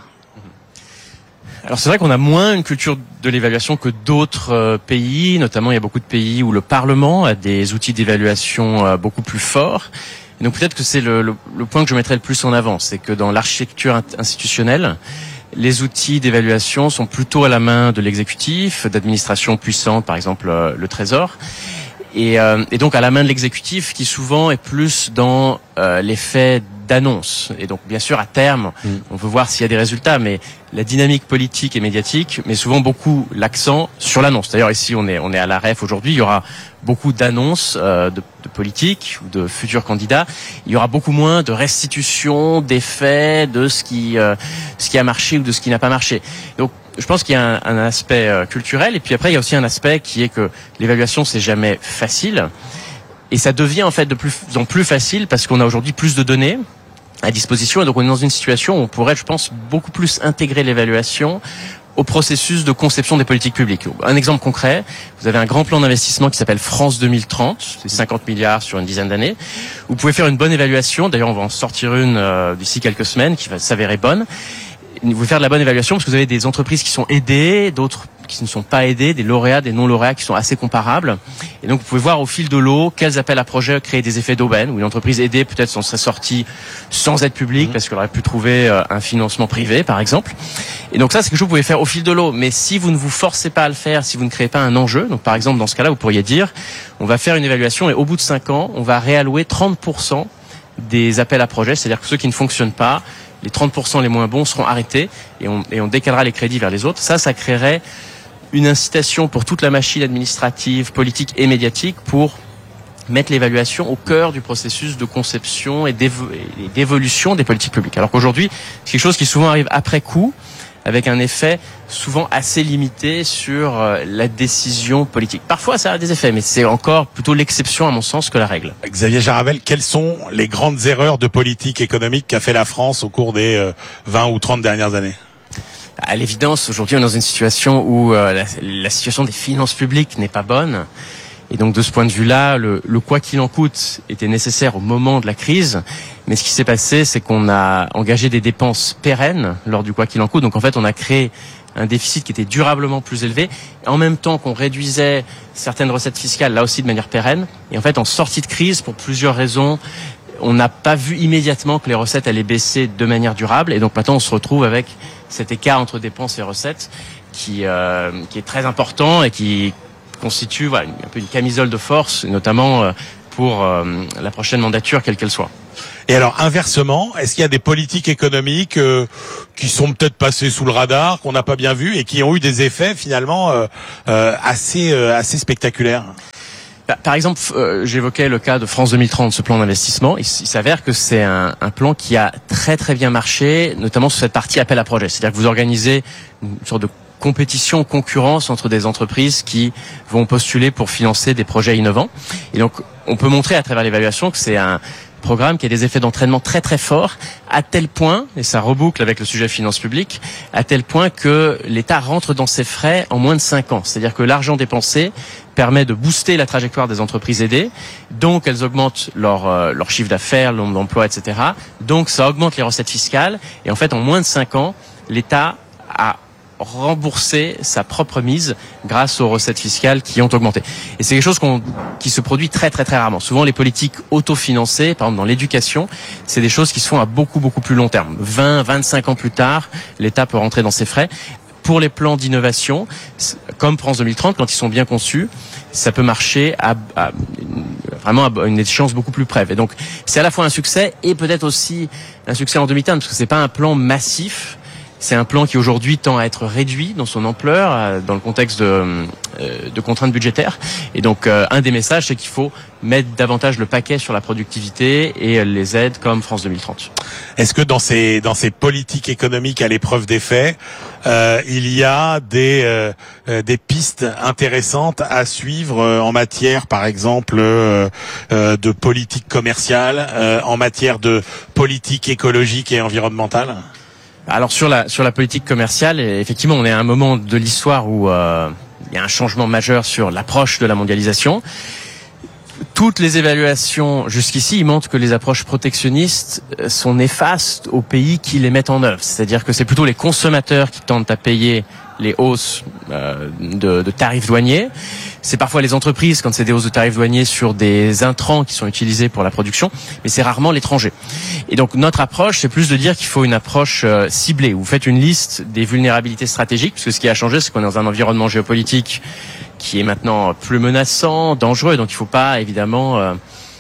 Alors c'est vrai qu'on a moins une culture de l'évaluation que d'autres pays, notamment il y a beaucoup de pays où le Parlement a des outils d'évaluation beaucoup plus forts. Et donc peut-être que c'est le point que je mettrais le plus en avant, c'est que dans l'architecture institutionnelle, les outils d'évaluation sont plutôt à la main de l'exécutif, d'administrations puissantes, par exemple le Trésor, et donc à la main de l'exécutif qui souvent est plus dans l'effet d'annonce. Et donc bien sûr à terme, on veut voir s'il y a des résultats, mais la dynamique politique et médiatique met souvent beaucoup l'accent sur l'annonce. D'ailleurs ici on est à la REF aujourd'hui, il y aura beaucoup d'annonces de politiques ou de futurs candidats. Il y aura beaucoup moins de restitution d'effets de ce qui a marché ou de ce qui n'a pas marché. Donc je pense qu'il y a un aspect culturel, et puis après il y a aussi un aspect qui est que l'évaluation c'est jamais facile, et ça devient en fait de plus en plus facile parce qu'on a aujourd'hui plus de données à disposition, et donc on est dans une situation où on pourrait, je pense, beaucoup plus intégrer l'évaluation au processus de conception des politiques publiques. Un exemple concret, vous avez un grand plan d'investissement qui s'appelle France 2030, c'est 50 milliards sur une dizaine d'années. Vous pouvez faire une bonne évaluation, d'ailleurs on va en sortir une d'ici quelques semaines qui va s'avérer bonne. Vous pouvez faire de la bonne évaluation parce que vous avez des entreprises qui sont aidées, d'autres qui ne sont pas aidées, des lauréats, des non-lauréats qui sont assez comparables. Et donc vous pouvez voir au fil de l'eau quels appels à projets créent des effets d'aubaine, où une entreprise aidée peut-être s'en serait sortie sans aide publique parce qu'elle aurait pu trouver un financement privé par exemple. Et donc ça c'est quelque chose que vous pouvez faire au fil de l'eau, mais si vous ne vous forcez pas à le faire, si vous ne créez pas un enjeu, donc par exemple dans ce cas-là vous pourriez dire on va faire une évaluation et au bout de 5 ans on va réallouer 30% des appels à projets, c'est-à-dire que ceux qui ne fonctionnent pas, les 30% les moins bons seront arrêtés et on décalera les crédits vers les autres. Ça créerait une incitation pour toute la machine administrative, politique et médiatique pour mettre l'évaluation au cœur du processus de conception et d'évolution des politiques publiques. Alors qu'aujourd'hui, c'est quelque chose qui souvent arrive après coup, avec un effet souvent assez limité sur la décision politique. Parfois, ça a des effets, mais c'est encore plutôt l'exception, à mon sens, que la règle. Xavier Jaravel, quelles sont les grandes erreurs de politique économique qu'a fait la France au cours des 20 ou 30 dernières années ? À l'évidence, aujourd'hui, on est dans une situation où la situation des finances publiques n'est pas bonne. Et donc, de ce point de vue-là, le quoi qu'il en coûte était nécessaire au moment de la crise. Mais ce qui s'est passé, c'est qu'on a engagé des dépenses pérennes lors du quoi qu'il en coûte. Donc, en fait, on a créé un déficit qui était durablement plus élevé, en même temps qu'on réduisait certaines recettes fiscales, là aussi de manière pérenne. Et en fait, en sortie de crise, pour plusieurs raisons, on n'a pas vu immédiatement que les recettes allaient baisser de manière durable. Et donc maintenant, on se retrouve avec cet écart entre dépenses et recettes qui est très important et qui constitue un peu une camisole de force, notamment pour la prochaine mandature, quelle qu'elle soit. Et alors, inversement, est-ce qu'il y a des politiques économiques qui sont peut-être passées sous le radar, qu'on n'a pas bien vues et qui ont eu des effets finalement assez spectaculaires ? Par exemple, j'évoquais le cas de France 2030, ce plan d'investissement. Il s'avère que c'est un plan qui a très très bien marché, notamment sur cette partie appel à projet. C'est-à-dire que vous organisez une sorte de compétition, concurrence entre des entreprises qui vont postuler pour financer des projets innovants. Et donc, on peut montrer à travers l'évaluation que c'est un programme qui a des effets d'entraînement très très forts, à tel point, et ça reboucle avec le sujet finances publiques, à tel point que l'État rentre dans ses frais en moins de 5 ans. C'est-à-dire que l'argent dépensé permet de booster la trajectoire des entreprises aidées, donc elles augmentent leur chiffre d'affaires, le nombre d'emplois, etc. Donc ça augmente les recettes fiscales, et en fait en moins de 5 ans, l'État a rembourser sa propre mise grâce aux recettes fiscales qui ont augmenté. Et c'est quelque chose qui se produit très très très rarement. Souvent les politiques autofinancées, par exemple dans l'éducation, c'est des choses qui se font à beaucoup beaucoup plus long terme. 20, 25 ans plus tard, l'État peut rentrer dans ses frais. Pour les plans d'innovation, comme France 2030, quand ils sont bien conçus, ça peut marcher vraiment à une échéance beaucoup plus brève. Et donc c'est à la fois un succès et peut-être aussi un succès en demi-teinte, parce que c'est pas un plan massif. C'est un plan qui aujourd'hui tend à être réduit dans son ampleur dans le contexte de contraintes budgétaires. Et donc un des messages, c'est qu'il faut mettre davantage le paquet sur la productivité et les aides comme France 2030. Est-ce que dans ces politiques économiques à l'épreuve des faits, il y a des pistes intéressantes à suivre en matière, par exemple, de politique commerciale, en matière de politique écologique et environnementale ? Alors sur la politique commerciale, effectivement, on est à un moment de l'histoire où il y a un changement majeur sur l'approche de la mondialisation. Toutes les évaluations jusqu'ici montrent que les approches protectionnistes sont néfastes aux pays qui les mettent en œuvre. C'est-à-dire que c'est plutôt les consommateurs qui tentent à payer les hausses de tarifs douaniers. C'est parfois les entreprises quand c'est des hausses de tarifs douaniers sur des intrants qui sont utilisés pour la production, mais c'est rarement l'étranger. Et donc notre approche, c'est plus de dire qu'il faut une approche ciblée. Vous faites une liste des vulnérabilités stratégiques, parce que ce qui a changé, c'est qu'on est dans un environnement géopolitique qui est maintenant plus menaçant, dangereux, donc il ne faut pas évidemment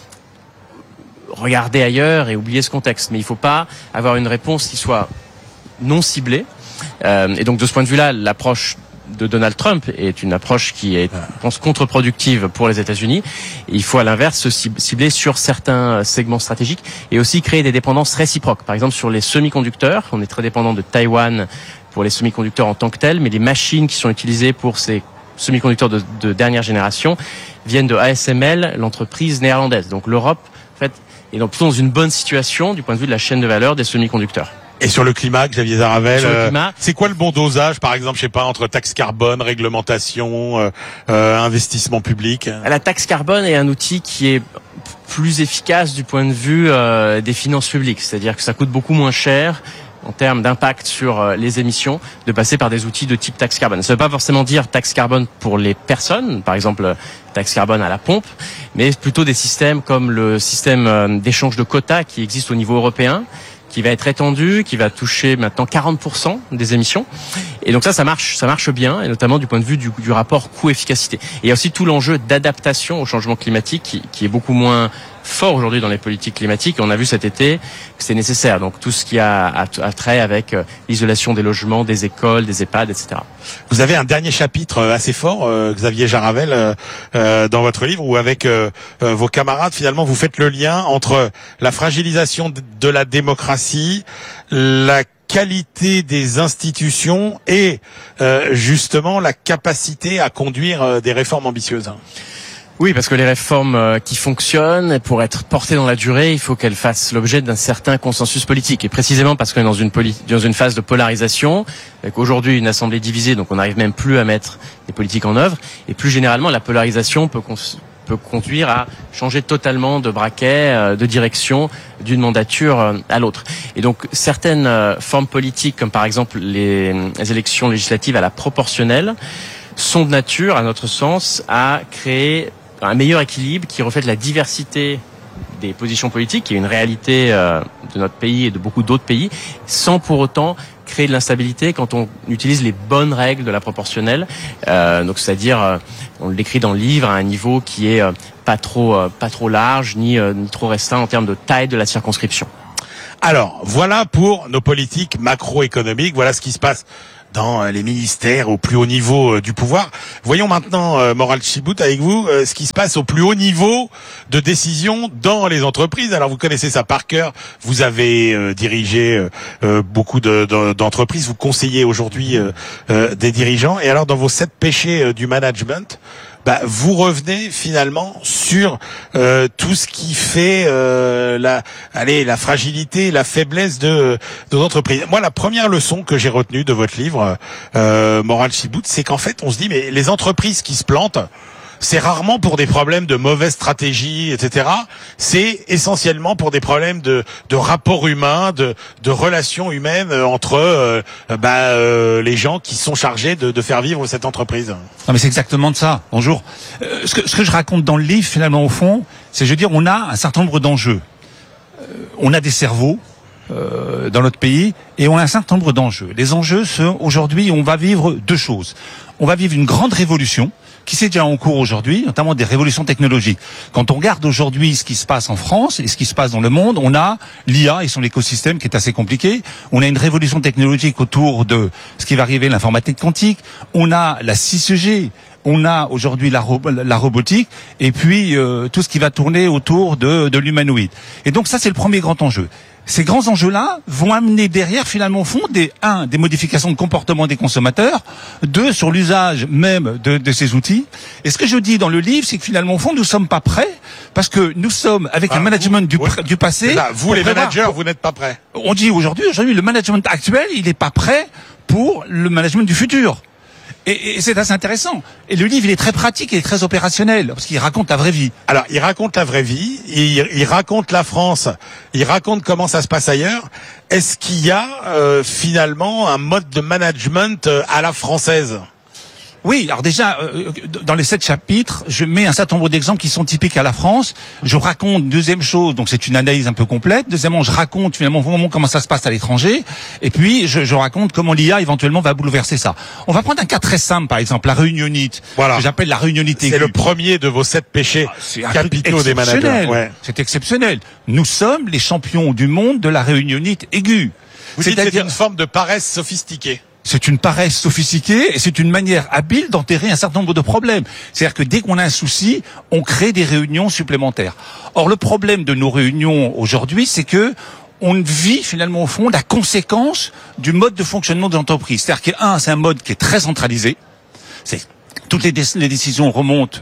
regarder ailleurs et oublier ce contexte. Mais il ne faut pas avoir une réponse qui soit non ciblée. Et donc de ce point de vue-là, l'approche de Donald Trump est une approche qui est, je pense, contre-productive pour les États-Unis. Et il faut à l'inverse se cibler sur certains segments stratégiques et aussi créer des dépendances réciproques. Par exemple, sur les semi-conducteurs, on est très dépendant de Taïwan pour les semi-conducteurs en tant que tels, mais les machines qui sont utilisées pour ces semi-conducteurs de dernière génération viennent de ASML, l'entreprise néerlandaise. Donc l'Europe, en fait, est plutôt dans une bonne situation du point de vue de la chaîne de valeur des semi-conducteurs. Et sur le climat, Xavier Jaravel, c'est quoi le bon dosage, par exemple, je sais pas, entre taxe carbone, réglementation, investissement public ? La taxe carbone est un outil qui est plus efficace du point de vue des finances publiques, c'est-à-dire que ça coûte beaucoup moins cher en termes d'impact sur les émissions de passer par des outils de type taxe carbone. Ça ne veut pas forcément dire taxe carbone pour les personnes, par exemple taxe carbone à la pompe, mais plutôt des systèmes comme le système d'échange de quotas qui existe au niveau européen, qui va être étendu, qui va toucher maintenant 40% des émissions. Et donc ça marche bien, et notamment du point de vue du rapport coût-efficacité. Et il y a aussi tout l'enjeu d'adaptation au changement climatique qui est beaucoup moins fort aujourd'hui dans les politiques climatiques. Et on a vu cet été que c'est nécessaire. Donc tout ce qui a trait avec l'isolation des logements, des écoles, des EHPAD, etc. Vous avez un dernier chapitre assez fort, Xavier Jaravel, dans votre livre, où avec vos camarades, finalement, vous faites le lien entre la fragilisation de la démocratie, la qualité des institutions et justement la capacité à conduire des réformes ambitieuses. Oui, parce que les réformes qui fonctionnent, pour être portées dans la durée, il faut qu'elles fassent l'objet d'un certain consensus politique. Et précisément parce qu'on est dans une phase de polarisation, avec aujourd'hui une assemblée divisée, donc on n'arrive même plus à mettre des politiques en œuvre. Et plus généralement, la polarisation peut conduire à changer totalement de braquet, de direction d'une mandature à l'autre. Et donc certaines formes politiques, comme par exemple les élections législatives à la proportionnelle, sont de nature, à notre sens, à créer un meilleur équilibre qui reflète la diversité des positions politiques, qui est une réalité de notre pays et de beaucoup d'autres pays, sans pour autant créer de l'instabilité quand on utilise les bonnes règles de la proportionnelle. Donc c'est-à-dire, on le décrit dans le livre, à un niveau qui est pas trop large ni trop restreint en termes de taille de la circonscription. Alors, voilà pour nos politiques macroéconomiques, voilà ce qui se passe dans les ministères au plus haut niveau du pouvoir. Voyons maintenant, Moral Chibout, avec vous, ce qui se passe au plus haut niveau de décision dans les entreprises. Alors, vous connaissez ça par cœur. Vous avez dirigé beaucoup d'entreprises. Vous conseillez aujourd'hui des dirigeants. Et alors, dans vos 7 péchés du management, vous revenez finalement sur tout ce qui fait la fragilité, la faiblesse de nos entreprises. Moi, la première leçon que j'ai retenue de votre livre, Moral Chibout, c'est qu'en fait, on se dit, mais les entreprises qui se plantent, c'est rarement pour des problèmes de mauvaise stratégie, etc. C'est essentiellement pour des problèmes de rapport humain, de relations humaines entre les gens qui sont chargés de faire vivre cette entreprise. Non mais c'est exactement de ça. Bonjour. Ce que je raconte dans le livre, finalement, au fond, c'est, je veux dire, on a un certain nombre d'enjeux. On a des cerveaux dans notre pays et on a un certain nombre d'enjeux. Les enjeux sont, aujourd'hui, on va vivre 2 choses. On va vivre une grande révolution qui s'est déjà en cours aujourd'hui, notamment des révolutions technologiques. Quand on regarde aujourd'hui ce qui se passe en France et ce qui se passe dans le monde, on a l'IA et son écosystème qui est assez compliqué. On a une révolution technologique autour de ce qui va arriver, l'informatique quantique. On a la 6G. On a aujourd'hui la robotique et puis tout ce qui va tourner autour de l'humanoïde. Et donc ça, c'est le premier grand enjeu. Ces grands enjeux-là vont amener derrière, finalement, au fond, des modifications de comportement des consommateurs, 2, sur l'usage même de ces outils. Et ce que je dis dans le livre, c'est que finalement, au fond, nous sommes pas prêts, parce que nous sommes avec un management du passé. Là, vous, les managers, vous n'êtes pas prêts. On dit aujourd'hui, le management actuel, il n'est pas prêt pour le management du futur. Et c'est assez intéressant. Et le livre, il est très pratique et très opérationnel, parce qu'il raconte la vraie vie. Alors, il raconte la vraie vie, il raconte la France, il raconte comment ça se passe ailleurs. Est-ce qu'il y a finalement un mode de management à la française ? Oui, alors déjà, dans les 7 chapitres, je mets un certain nombre d'exemples qui sont typiques à la France. Je raconte, deuxième chose, donc c'est une analyse un peu complète. Deuxièmement, je raconte finalement comment ça se passe à l'étranger. Et puis, je raconte comment l'IA éventuellement va bouleverser ça. On va prendre un cas très simple, par exemple, la réunionite. Voilà. Que j'appelle la réunionite aiguë. C'est le premier de vos 7 péchés capitaux des managers. Ouais. C'est exceptionnel. Nous sommes les champions du monde de la réunionite aiguë. Vous dites que c'est une forme de paresse sophistiquée. C'est une paresse sophistiquée et c'est une manière habile d'enterrer un certain nombre de problèmes. C'est-à-dire que dès qu'on a un souci, on crée des réunions supplémentaires. Or, le problème de nos réunions aujourd'hui, c'est que on vit finalement au fond la conséquence du mode de fonctionnement de l'entreprise. C'est-à-dire que c'est un mode qui est très centralisé. Toutes les décisions remontent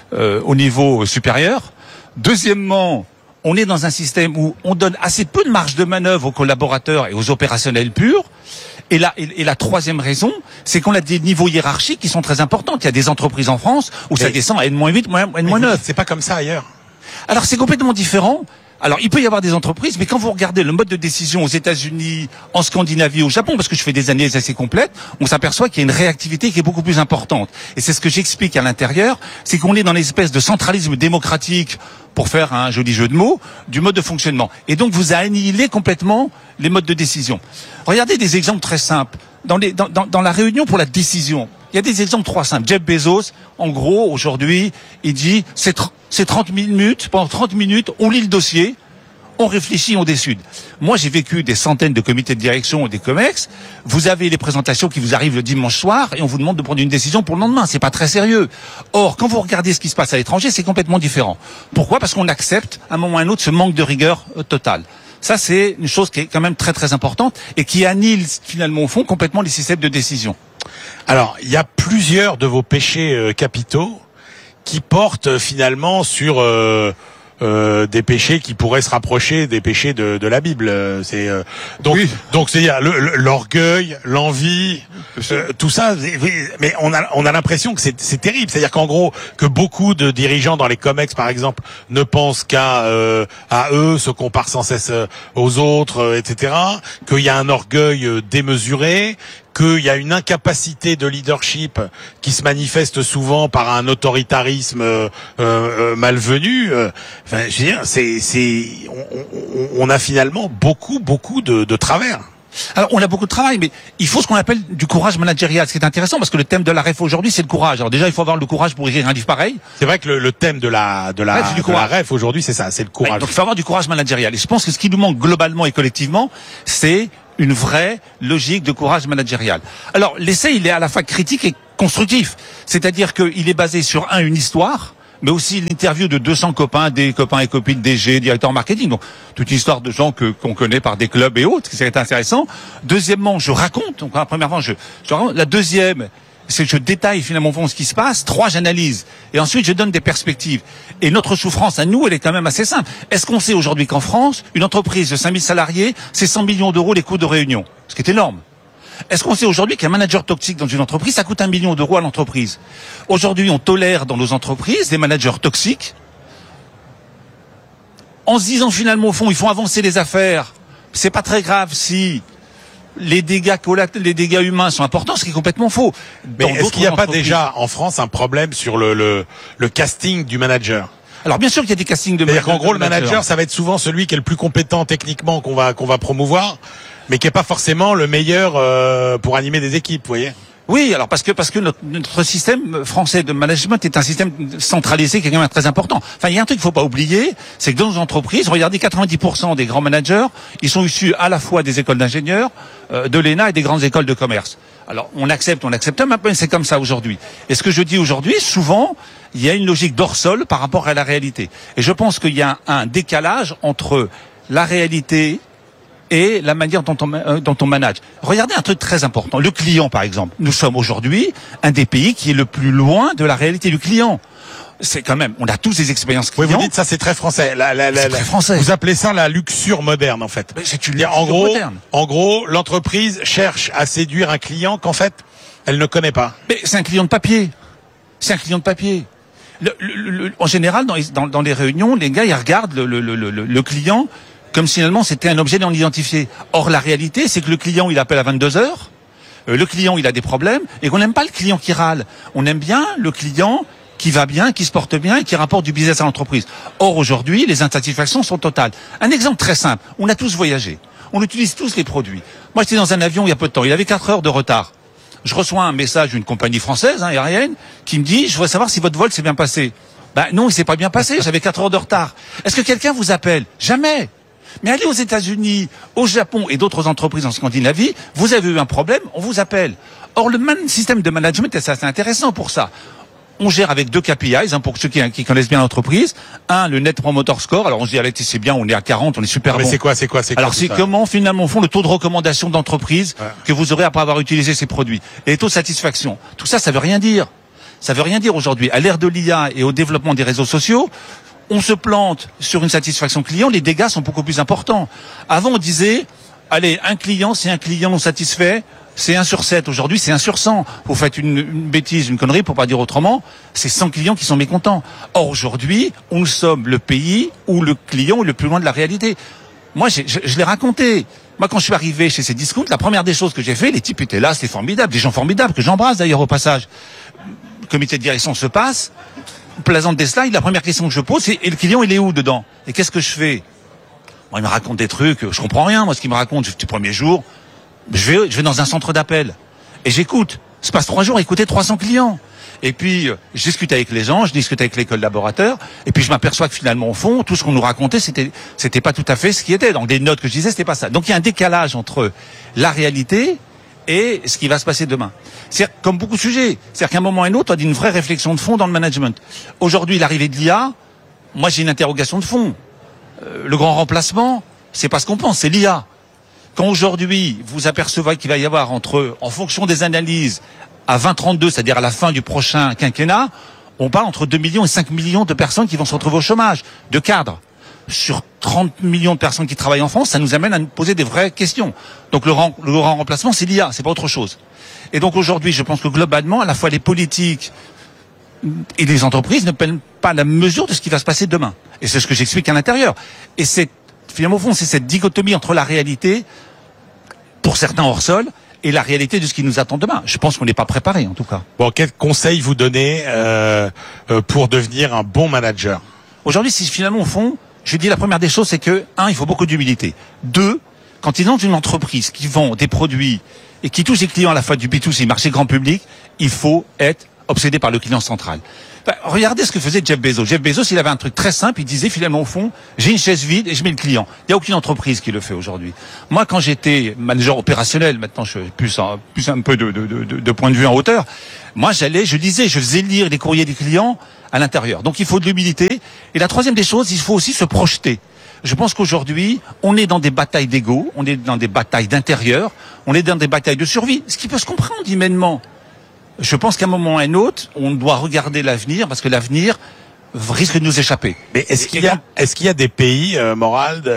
au niveau supérieur. Deuxièmement, on est dans un système où on donne assez peu de marge de manœuvre aux collaborateurs et aux opérationnels purs. Et la troisième raison, c'est qu'on a des niveaux hiérarchiques qui sont très importants. Il y a des entreprises en France où ça descend à N-8, N-9. C'est pas comme ça ailleurs. Alors c'est complètement différent. Alors il peut y avoir des entreprises, mais quand vous regardez le mode de décision aux États-Unis, en Scandinavie, au Japon, parce que je fais des analyses assez complètes, on s'aperçoit qu'il y a une réactivité qui est beaucoup plus importante. Et c'est ce que j'explique à l'intérieur, c'est qu'on est dans l'espèce de centralisme démocratique, pour faire un joli jeu de mots, du mode de fonctionnement. Et donc vous annihilez complètement les modes de décision. Regardez des exemples très simples. Dans la réunion pour la décision, il y a des exemples trop simples. Jeff Bezos, en gros, aujourd'hui, il dit c'est 30 minutes, pendant 30 minutes, on lit le dossier, on réfléchit, on décide. Moi, j'ai vécu des centaines de comités de direction et des COMEX. Vous avez les présentations qui vous arrivent le dimanche soir et on vous demande de prendre une décision pour le lendemain. C'est pas très sérieux. Or, quand vous regardez ce qui se passe à l'étranger, c'est complètement différent. Pourquoi ? Parce qu'on accepte, à un moment ou à un autre, ce manque de rigueur total. Ça, c'est une chose qui est quand même très très importante et qui annule finalement au fond complètement les systèmes de décision. Alors, il y a plusieurs de vos péchés capitaux qui portent finalement sur des péchés qui pourraient se rapprocher des péchés de la Bible. C'est donc c'est-à-dire l'orgueil, l'envie, tout ça. Mais on a l'impression que c'est terrible. C'est-à-dire qu'en gros, que beaucoup de dirigeants dans les comex, par exemple, ne pensent qu'à eux, se comparent sans cesse aux autres, etc. Qu'il y a un orgueil démesuré, qu'il y a une incapacité de leadership qui se manifeste souvent par un autoritarisme malvenu. Enfin, je veux dire, on a finalement beaucoup de travers. Alors, on a beaucoup de travail, mais il faut ce qu'on appelle du courage managérial. Ce qui est intéressant, parce que le thème de la REF aujourd'hui, c'est le courage. Alors déjà, il faut avoir le courage pour écrire un livre pareil. C'est vrai que le thème de la REF aujourd'hui, c'est ça, c'est le courage. Ouais, donc il faut avoir du courage managérial. Et je pense que ce qui nous manque globalement et collectivement, c'est une vraie logique de courage managérial. Alors, l'essai, il est à la fois critique et constructif. C'est-à-dire qu'il est basé sur une histoire, mais aussi l'interview de 200 copains, des copains et copines DG, directeurs marketing. Donc, toute une histoire de gens qu'on connaît par des clubs et autres, c'est intéressant. Deuxièmement, je raconte. Donc, la première fois, je raconte. La deuxième, c'est que je détaille finalement ce qui se passe. 3, j'analyse. Et ensuite, je donne des perspectives. Et notre souffrance à nous, elle est quand même assez simple. Est-ce qu'on sait aujourd'hui qu'en France, une entreprise de 5000 salariés, c'est 100 millions d'euros les coûts de réunion? Ce qui est énorme. Est-ce qu'on sait aujourd'hui qu'un manager toxique dans une entreprise, ça coûte 1 million d'euros à l'entreprise? Aujourd'hui, on tolère dans nos entreprises des managers toxiques, en se disant finalement, au fond, ils font avancer les affaires. C'est pas très grave si les dégâts humains sont importants, ce qui est complètement faux. Mais est-ce qu'il n'y a pas déjà en France un problème sur le casting du manager? Alors bien sûr qu'il y a des castings de managers. C'est-à-dire qu'en gros, le manager, ça va être souvent celui qui est le plus compétent techniquement qu'on va promouvoir, mais qui est pas forcément le meilleur pour animer des équipes, vous voyez. Oui, alors parce que notre système français de management est un système centralisé qui est quand même très important. Enfin, il y a un truc qu'il faut pas oublier, c'est que dans nos entreprises, regardez, 90% des grands managers, ils sont issus à la fois des écoles d'ingénieurs, de l'ENA et des grandes écoles de commerce. Alors, on accepte, mais c'est comme ça aujourd'hui. Et ce que je dis aujourd'hui, souvent, il y a une logique d'hors-sol par rapport à la réalité. Et je pense qu'il y a un décalage entre la réalité et la manière dont on manage. Regardez un truc très important. Le client, par exemple. Nous sommes aujourd'hui un des pays qui est le plus loin de la réalité du client. C'est quand même, on a tous des expériences clients. Oui, vous dites ça, c'est très français. C'est très français. Vous appelez ça la luxure moderne, en fait. Mais c'est une luxure moderne. En gros, l'entreprise cherche à séduire un client qu'en fait, elle ne connaît pas. Mais c'est un client de papier. C'est un client de papier. En général, dans les réunions, les gars, ils regardent le client comme si finalement c'était un objet non identifié. Or, la réalité, c'est que le client, il appelle à 22 heures. Le client, il a des problèmes et qu'on n'aime pas le client qui râle. On aime bien le client qui va bien, qui se porte bien et qui rapporte du business à l'entreprise. Or, aujourd'hui, les insatisfactions sont totales. Un exemple très simple. On a tous voyagé. On utilise tous les produits. Moi, j'étais dans un avion il y a peu de temps. Il avait 4 heures de retard. Je reçois un message d'une compagnie française, aérienne, qui me dit, je voudrais savoir si votre vol s'est bien passé. Ben non, il s'est pas bien passé. J'avais 4 heures de retard. Est-ce que quelqu'un vous appelle? Jamais. Mais allez aux États-Unis, au Japon et d'autres entreprises en Scandinavie, vous avez eu un problème, on vous appelle. Or, le système de management est assez intéressant pour ça. On gère avec 2 KPIs, pour ceux qui connaissent bien l'entreprise. Un, le Net Promoter Score. Alors, on se dit, allez, c'est bien, on est à 40, on est super bon. Mais c'est quoi? Alors, c'est comment, finalement, font le taux de recommandation d'entreprise que vous aurez après avoir utilisé ces produits. Et les taux de satisfaction. Tout ça, ça veut rien dire. Ça veut rien dire aujourd'hui. À l'ère de l'IA et au développement des réseaux sociaux, on se plante sur une satisfaction client, les dégâts sont beaucoup plus importants. Avant, on disait, allez, un client, c'est un client non satisfait, c'est 1 sur 7. Aujourd'hui, c'est 1 sur 100. Vous faites une bêtise, une connerie, pour pas dire autrement, c'est 100 clients qui sont mécontents. Or, aujourd'hui, nous sommes le pays où le client est le plus loin de la réalité. Moi, je l'ai raconté. Moi, quand je suis arrivé chez ces discounts, la première des choses que j'ai fait, les types étaient là, c'était formidable, des gens formidables, que j'embrasse d'ailleurs au passage. Le comité de direction se passe, plaisante des slides, la première question que je pose, c'est, et le client, il est où dedans? Et qu'est-ce que je fais? Moi, il me raconte des trucs, je comprends rien, moi, ce qu'il me raconte, le premier jour, je vais dans un centre d'appel, et j'écoute. Se passe 3 jours à écouter 300 clients. Et puis, je discute avec les gens, je discute avec les collaborateurs, et puis je m'aperçois que finalement, au fond, tout ce qu'on nous racontait, c'était pas tout à fait ce qui était. Donc, les notes que je disais, c'était pas ça. Donc, il y a un décalage entre la réalité et ce qui va se passer demain. C'est comme beaucoup de sujets. C'est-à-dire qu'à un moment ou à un autre, on a une vraie réflexion de fond dans le management. Aujourd'hui, l'arrivée de l'IA, moi, j'ai une interrogation de fond. Le grand remplacement, c'est pas ce qu'on pense, c'est l'IA. Quand aujourd'hui, vous apercevez qu'il va y avoir en fonction des analyses, à 2032, c'est-à-dire à la fin du prochain quinquennat, on parle entre 2 millions et 5 millions de personnes qui vont se retrouver au chômage, de cadres. Sur 30 millions de personnes qui travaillent en France, ça nous amène à nous poser des vraies questions. Donc le grand remplacement, c'est l'IA, c'est pas autre chose. Et donc aujourd'hui, je pense que globalement, à la fois les politiques et les entreprises ne prennent pas la mesure de ce qui va se passer demain. Et c'est ce que j'explique à l'intérieur. Et c'est, finalement, au fond, c'est cette dichotomie entre la réalité, pour certains hors sol, et la réalité de ce qui nous attend demain. Je pense qu'on n'est pas préparé, en tout cas. Bon, quel conseil vous donnez pour devenir un bon manager? Aujourd'hui, si finalement, au fond, je dis la première des choses, c'est que, 1, il faut beaucoup d'humilité. 2, quand ils ont une entreprise qui vend des produits et qui touche des clients à la fois du B2C, marché grand public, il faut être obsédé par le client central. Regardez ce que faisait Jeff Bezos. Jeff Bezos, il avait un truc très simple, il disait finalement au fond, j'ai une chaise vide et je mets le client. Il n'y a aucune entreprise qui le fait aujourd'hui. Moi, quand j'étais manager opérationnel, maintenant je suis plus un peu de point de vue en hauteur, moi je faisais lire les courriers des clients à l'intérieur. Donc il faut de l'humilité. Et la troisième des choses, il faut aussi se projeter. Je pense qu'aujourd'hui, on est dans des batailles d'ego, on est dans des batailles d'intérieur, on est dans des batailles de survie, ce qui peut se comprendre humainement. Je pense qu'à un moment ou à un autre, on doit regarder l'avenir, parce que l'avenir risque de nous échapper. Mais est-ce qu'il y a des pays, Morald,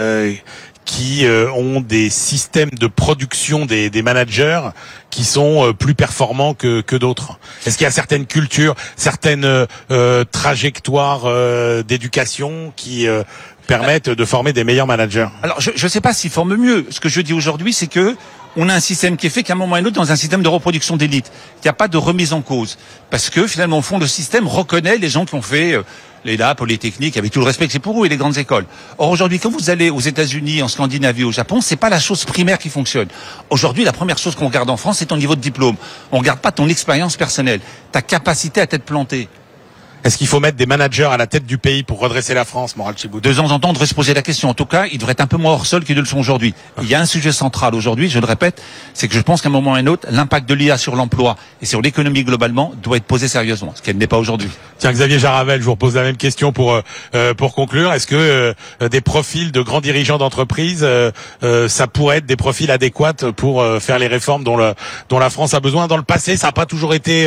qui ont des systèmes de production des managers qui sont plus performants que d'autres? Est-ce qu'il y a certaines cultures, certaines trajectoires d'éducation qui permettent de former des meilleurs managers? Alors, je ne sais pas s'ils forment mieux. Ce que je dis aujourd'hui, c'est que on a un système qui est fait qu'à un moment ou à un autre dans un système de reproduction d'élite. Il n'y a pas de remise en cause. Parce que finalement, au fond, le système reconnaît les gens qui ont fait l'ENA, Polytechnique, avec tout le respect que c'est pour eux, et les grandes écoles. Or, aujourd'hui, quand vous allez aux États-Unis, en Scandinavie, au Japon, c'est pas la chose primaire qui fonctionne. Aujourd'hui, la première chose qu'on regarde en France, c'est ton niveau de diplôme. On regarde pas ton expérience personnelle, ta capacité à t'être planté. Est-ce qu'il faut mettre des managers à la tête du pays pour redresser la France, Morald Chibout? De temps en temps, on devrait se poser la question. En tout cas, ils devraient être un peu moins hors sol qu'ils ne le sont aujourd'hui. Il y a un sujet central aujourd'hui, je le répète, c'est que je pense qu'à un moment ou à un autre, l'impact de l'IA sur l'emploi et sur l'économie globalement doit être posé sérieusement, ce qu'elle n'est pas aujourd'hui. Tiens, Xavier Jaravel, je vous repose la même question pour conclure. Est-ce que des profils de grands dirigeants d'entreprise, ça pourrait être des profils adéquats pour faire les réformes dont la France a besoin? Dans le passé, ça n'a pas toujours été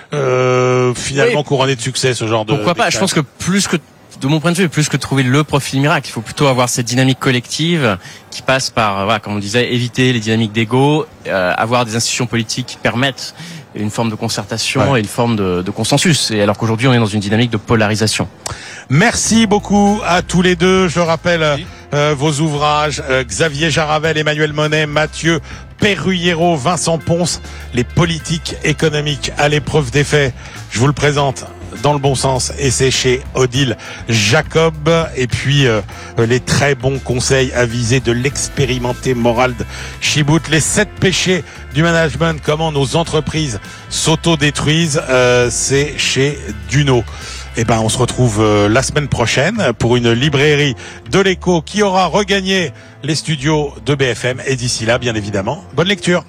finalement couronné de succès, ce genre de... Pourquoi pas? Je pense que de mon point de vue, plus que de trouver le profil miracle, il faut plutôt avoir cette dynamique collective qui passe par, voilà, comme on disait, éviter les dynamiques d'ego, avoir des institutions politiques qui permettent une forme de concertation et une forme de consensus. Et alors qu'aujourd'hui, on est dans une dynamique de polarisation. Merci beaucoup à tous les deux. Je rappelle vos ouvrages, Xavier Jaravel, Emmanuel Monet, Mathieu Perruyero, Vincent Ponce, les politiques économiques à l'épreuve des faits. Je vous le présente dans le bon sens, et c'est chez Odile Jacob. Et puis les très bons conseils avisés de l'expérimenté Morald Chibout, les 7 péchés du management, comment nos entreprises s'auto-détruisent, c'est chez Duno. Eh ben, on se retrouve la semaine prochaine pour une librairie de l'écho qui aura regagné les studios de BFM. Et d'ici là, bien évidemment, bonne lecture.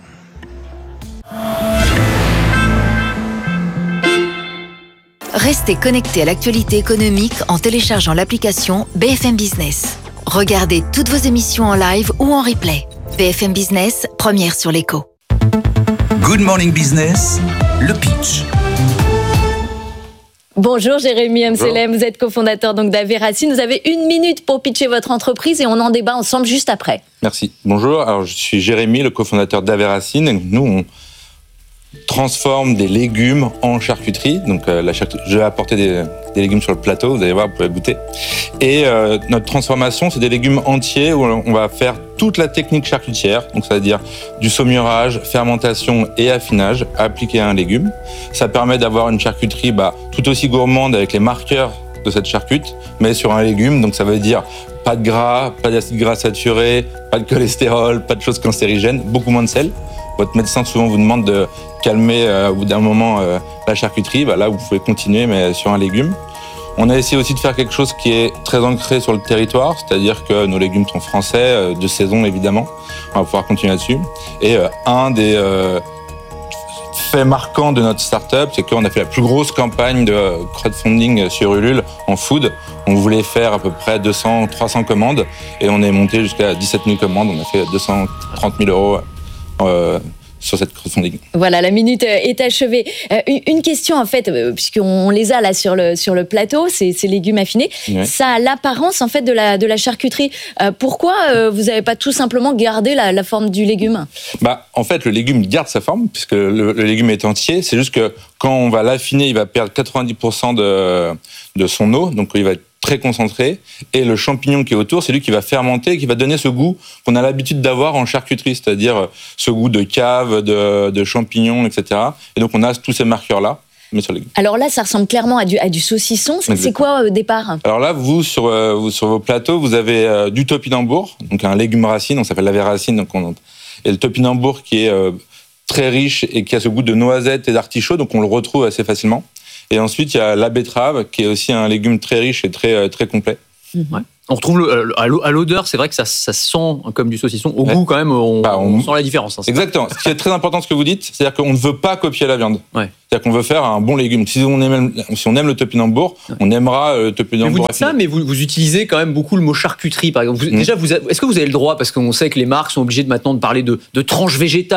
Restez connectés à l'actualité économique en téléchargeant l'application BFM Business. Regardez toutes vos émissions en live ou en replay. BFM Business, première sur l'écho. Good Morning Business, le pitch. Bonjour Jérémy Amselem, vous êtes cofondateur donc d'Averacine. Vous avez 1 minute pour pitcher votre entreprise et on en débat ensemble juste après. Merci. Bonjour, alors je suis Jérémy, le cofondateur d'Averacine. Nous, on transforme des légumes en charcuterie. Donc je vais apporter des légumes sur le plateau, vous allez voir, vous pouvez goûter. Et notre transformation, c'est des légumes entiers où on va faire toute la technique charcutière, donc ça veut dire du saumurage, fermentation et affinage appliqué à un légume. Ça permet d'avoir une charcuterie tout aussi gourmande avec les marqueurs de cette charcute, mais sur un légume, donc ça veut dire pas de gras, pas d'acide gras saturé, pas de cholestérol, pas de choses cancérigènes, beaucoup moins de sel. Votre médecin souvent vous demande de calmer au bout d'un moment la charcuterie, là vous pouvez continuer mais sur un légume. On a essayé aussi de faire quelque chose qui est très ancré sur le territoire, c'est-à-dire que nos légumes sont français, de saison évidemment, on va pouvoir continuer là-dessus. Et un des fait marquant de notre start-up, c'est qu'on a fait la plus grosse campagne de crowdfunding sur Ulule en food. On voulait faire à peu près 200-300 commandes et on est monté jusqu'à 17 000 commandes. On a fait 230 000 euros sur cette crowdfunding. Voilà, la minute est achevée. Une question en fait, puisqu'on les a là sur le plateau, ces légumes affinés, Ouais. ça a l'apparence en fait de la charcuterie. Pourquoi vous n'avez pas tout simplement gardé la forme du légume ? En fait, le légume garde sa forme puisque le légume est entier. C'est juste que quand on va l'affiner, il va perdre 90% de son eau, donc il va être très concentré. Et le champignon qui est autour, c'est lui qui va fermenter et qui va donner ce goût qu'on a l'habitude d'avoir en charcuterie, c'est-à-dire ce goût de cave, de champignons, etc. Et donc on a tous ces marqueurs-là, mais sur les légumes. Alors là, ça ressemble clairement à du saucisson. C'est quoi au départ ? Alors là, vous sur vos plateaux, vous avez du topinambour, donc un légume racine, on s'appelle la racine, et le topinambour qui est très riche et qui a ce goût de noisette et d'artichaut, donc on le retrouve assez facilement. Et ensuite, il y a la betterave, qui est aussi un légume très riche et très très complet. Ouais. On retrouve à l'odeur, c'est vrai que ça sent comme du saucisson. Au goût, quand même, on sent la différence. Hein, exactement. Ce qui est très important, ce que vous dites, c'est-à-dire qu'on ne veut pas copier la viande. Ouais. C'est-à-dire qu'on veut faire un bon légume. Si on aime le topinambour, on aimera le topinambour. Mais vous dites ça, mais vous utilisez quand même beaucoup le mot charcuterie, par exemple. Déjà, est-ce que vous avez le droit, parce qu'on sait que les marques sont obligées maintenant de parler de tranches végétales,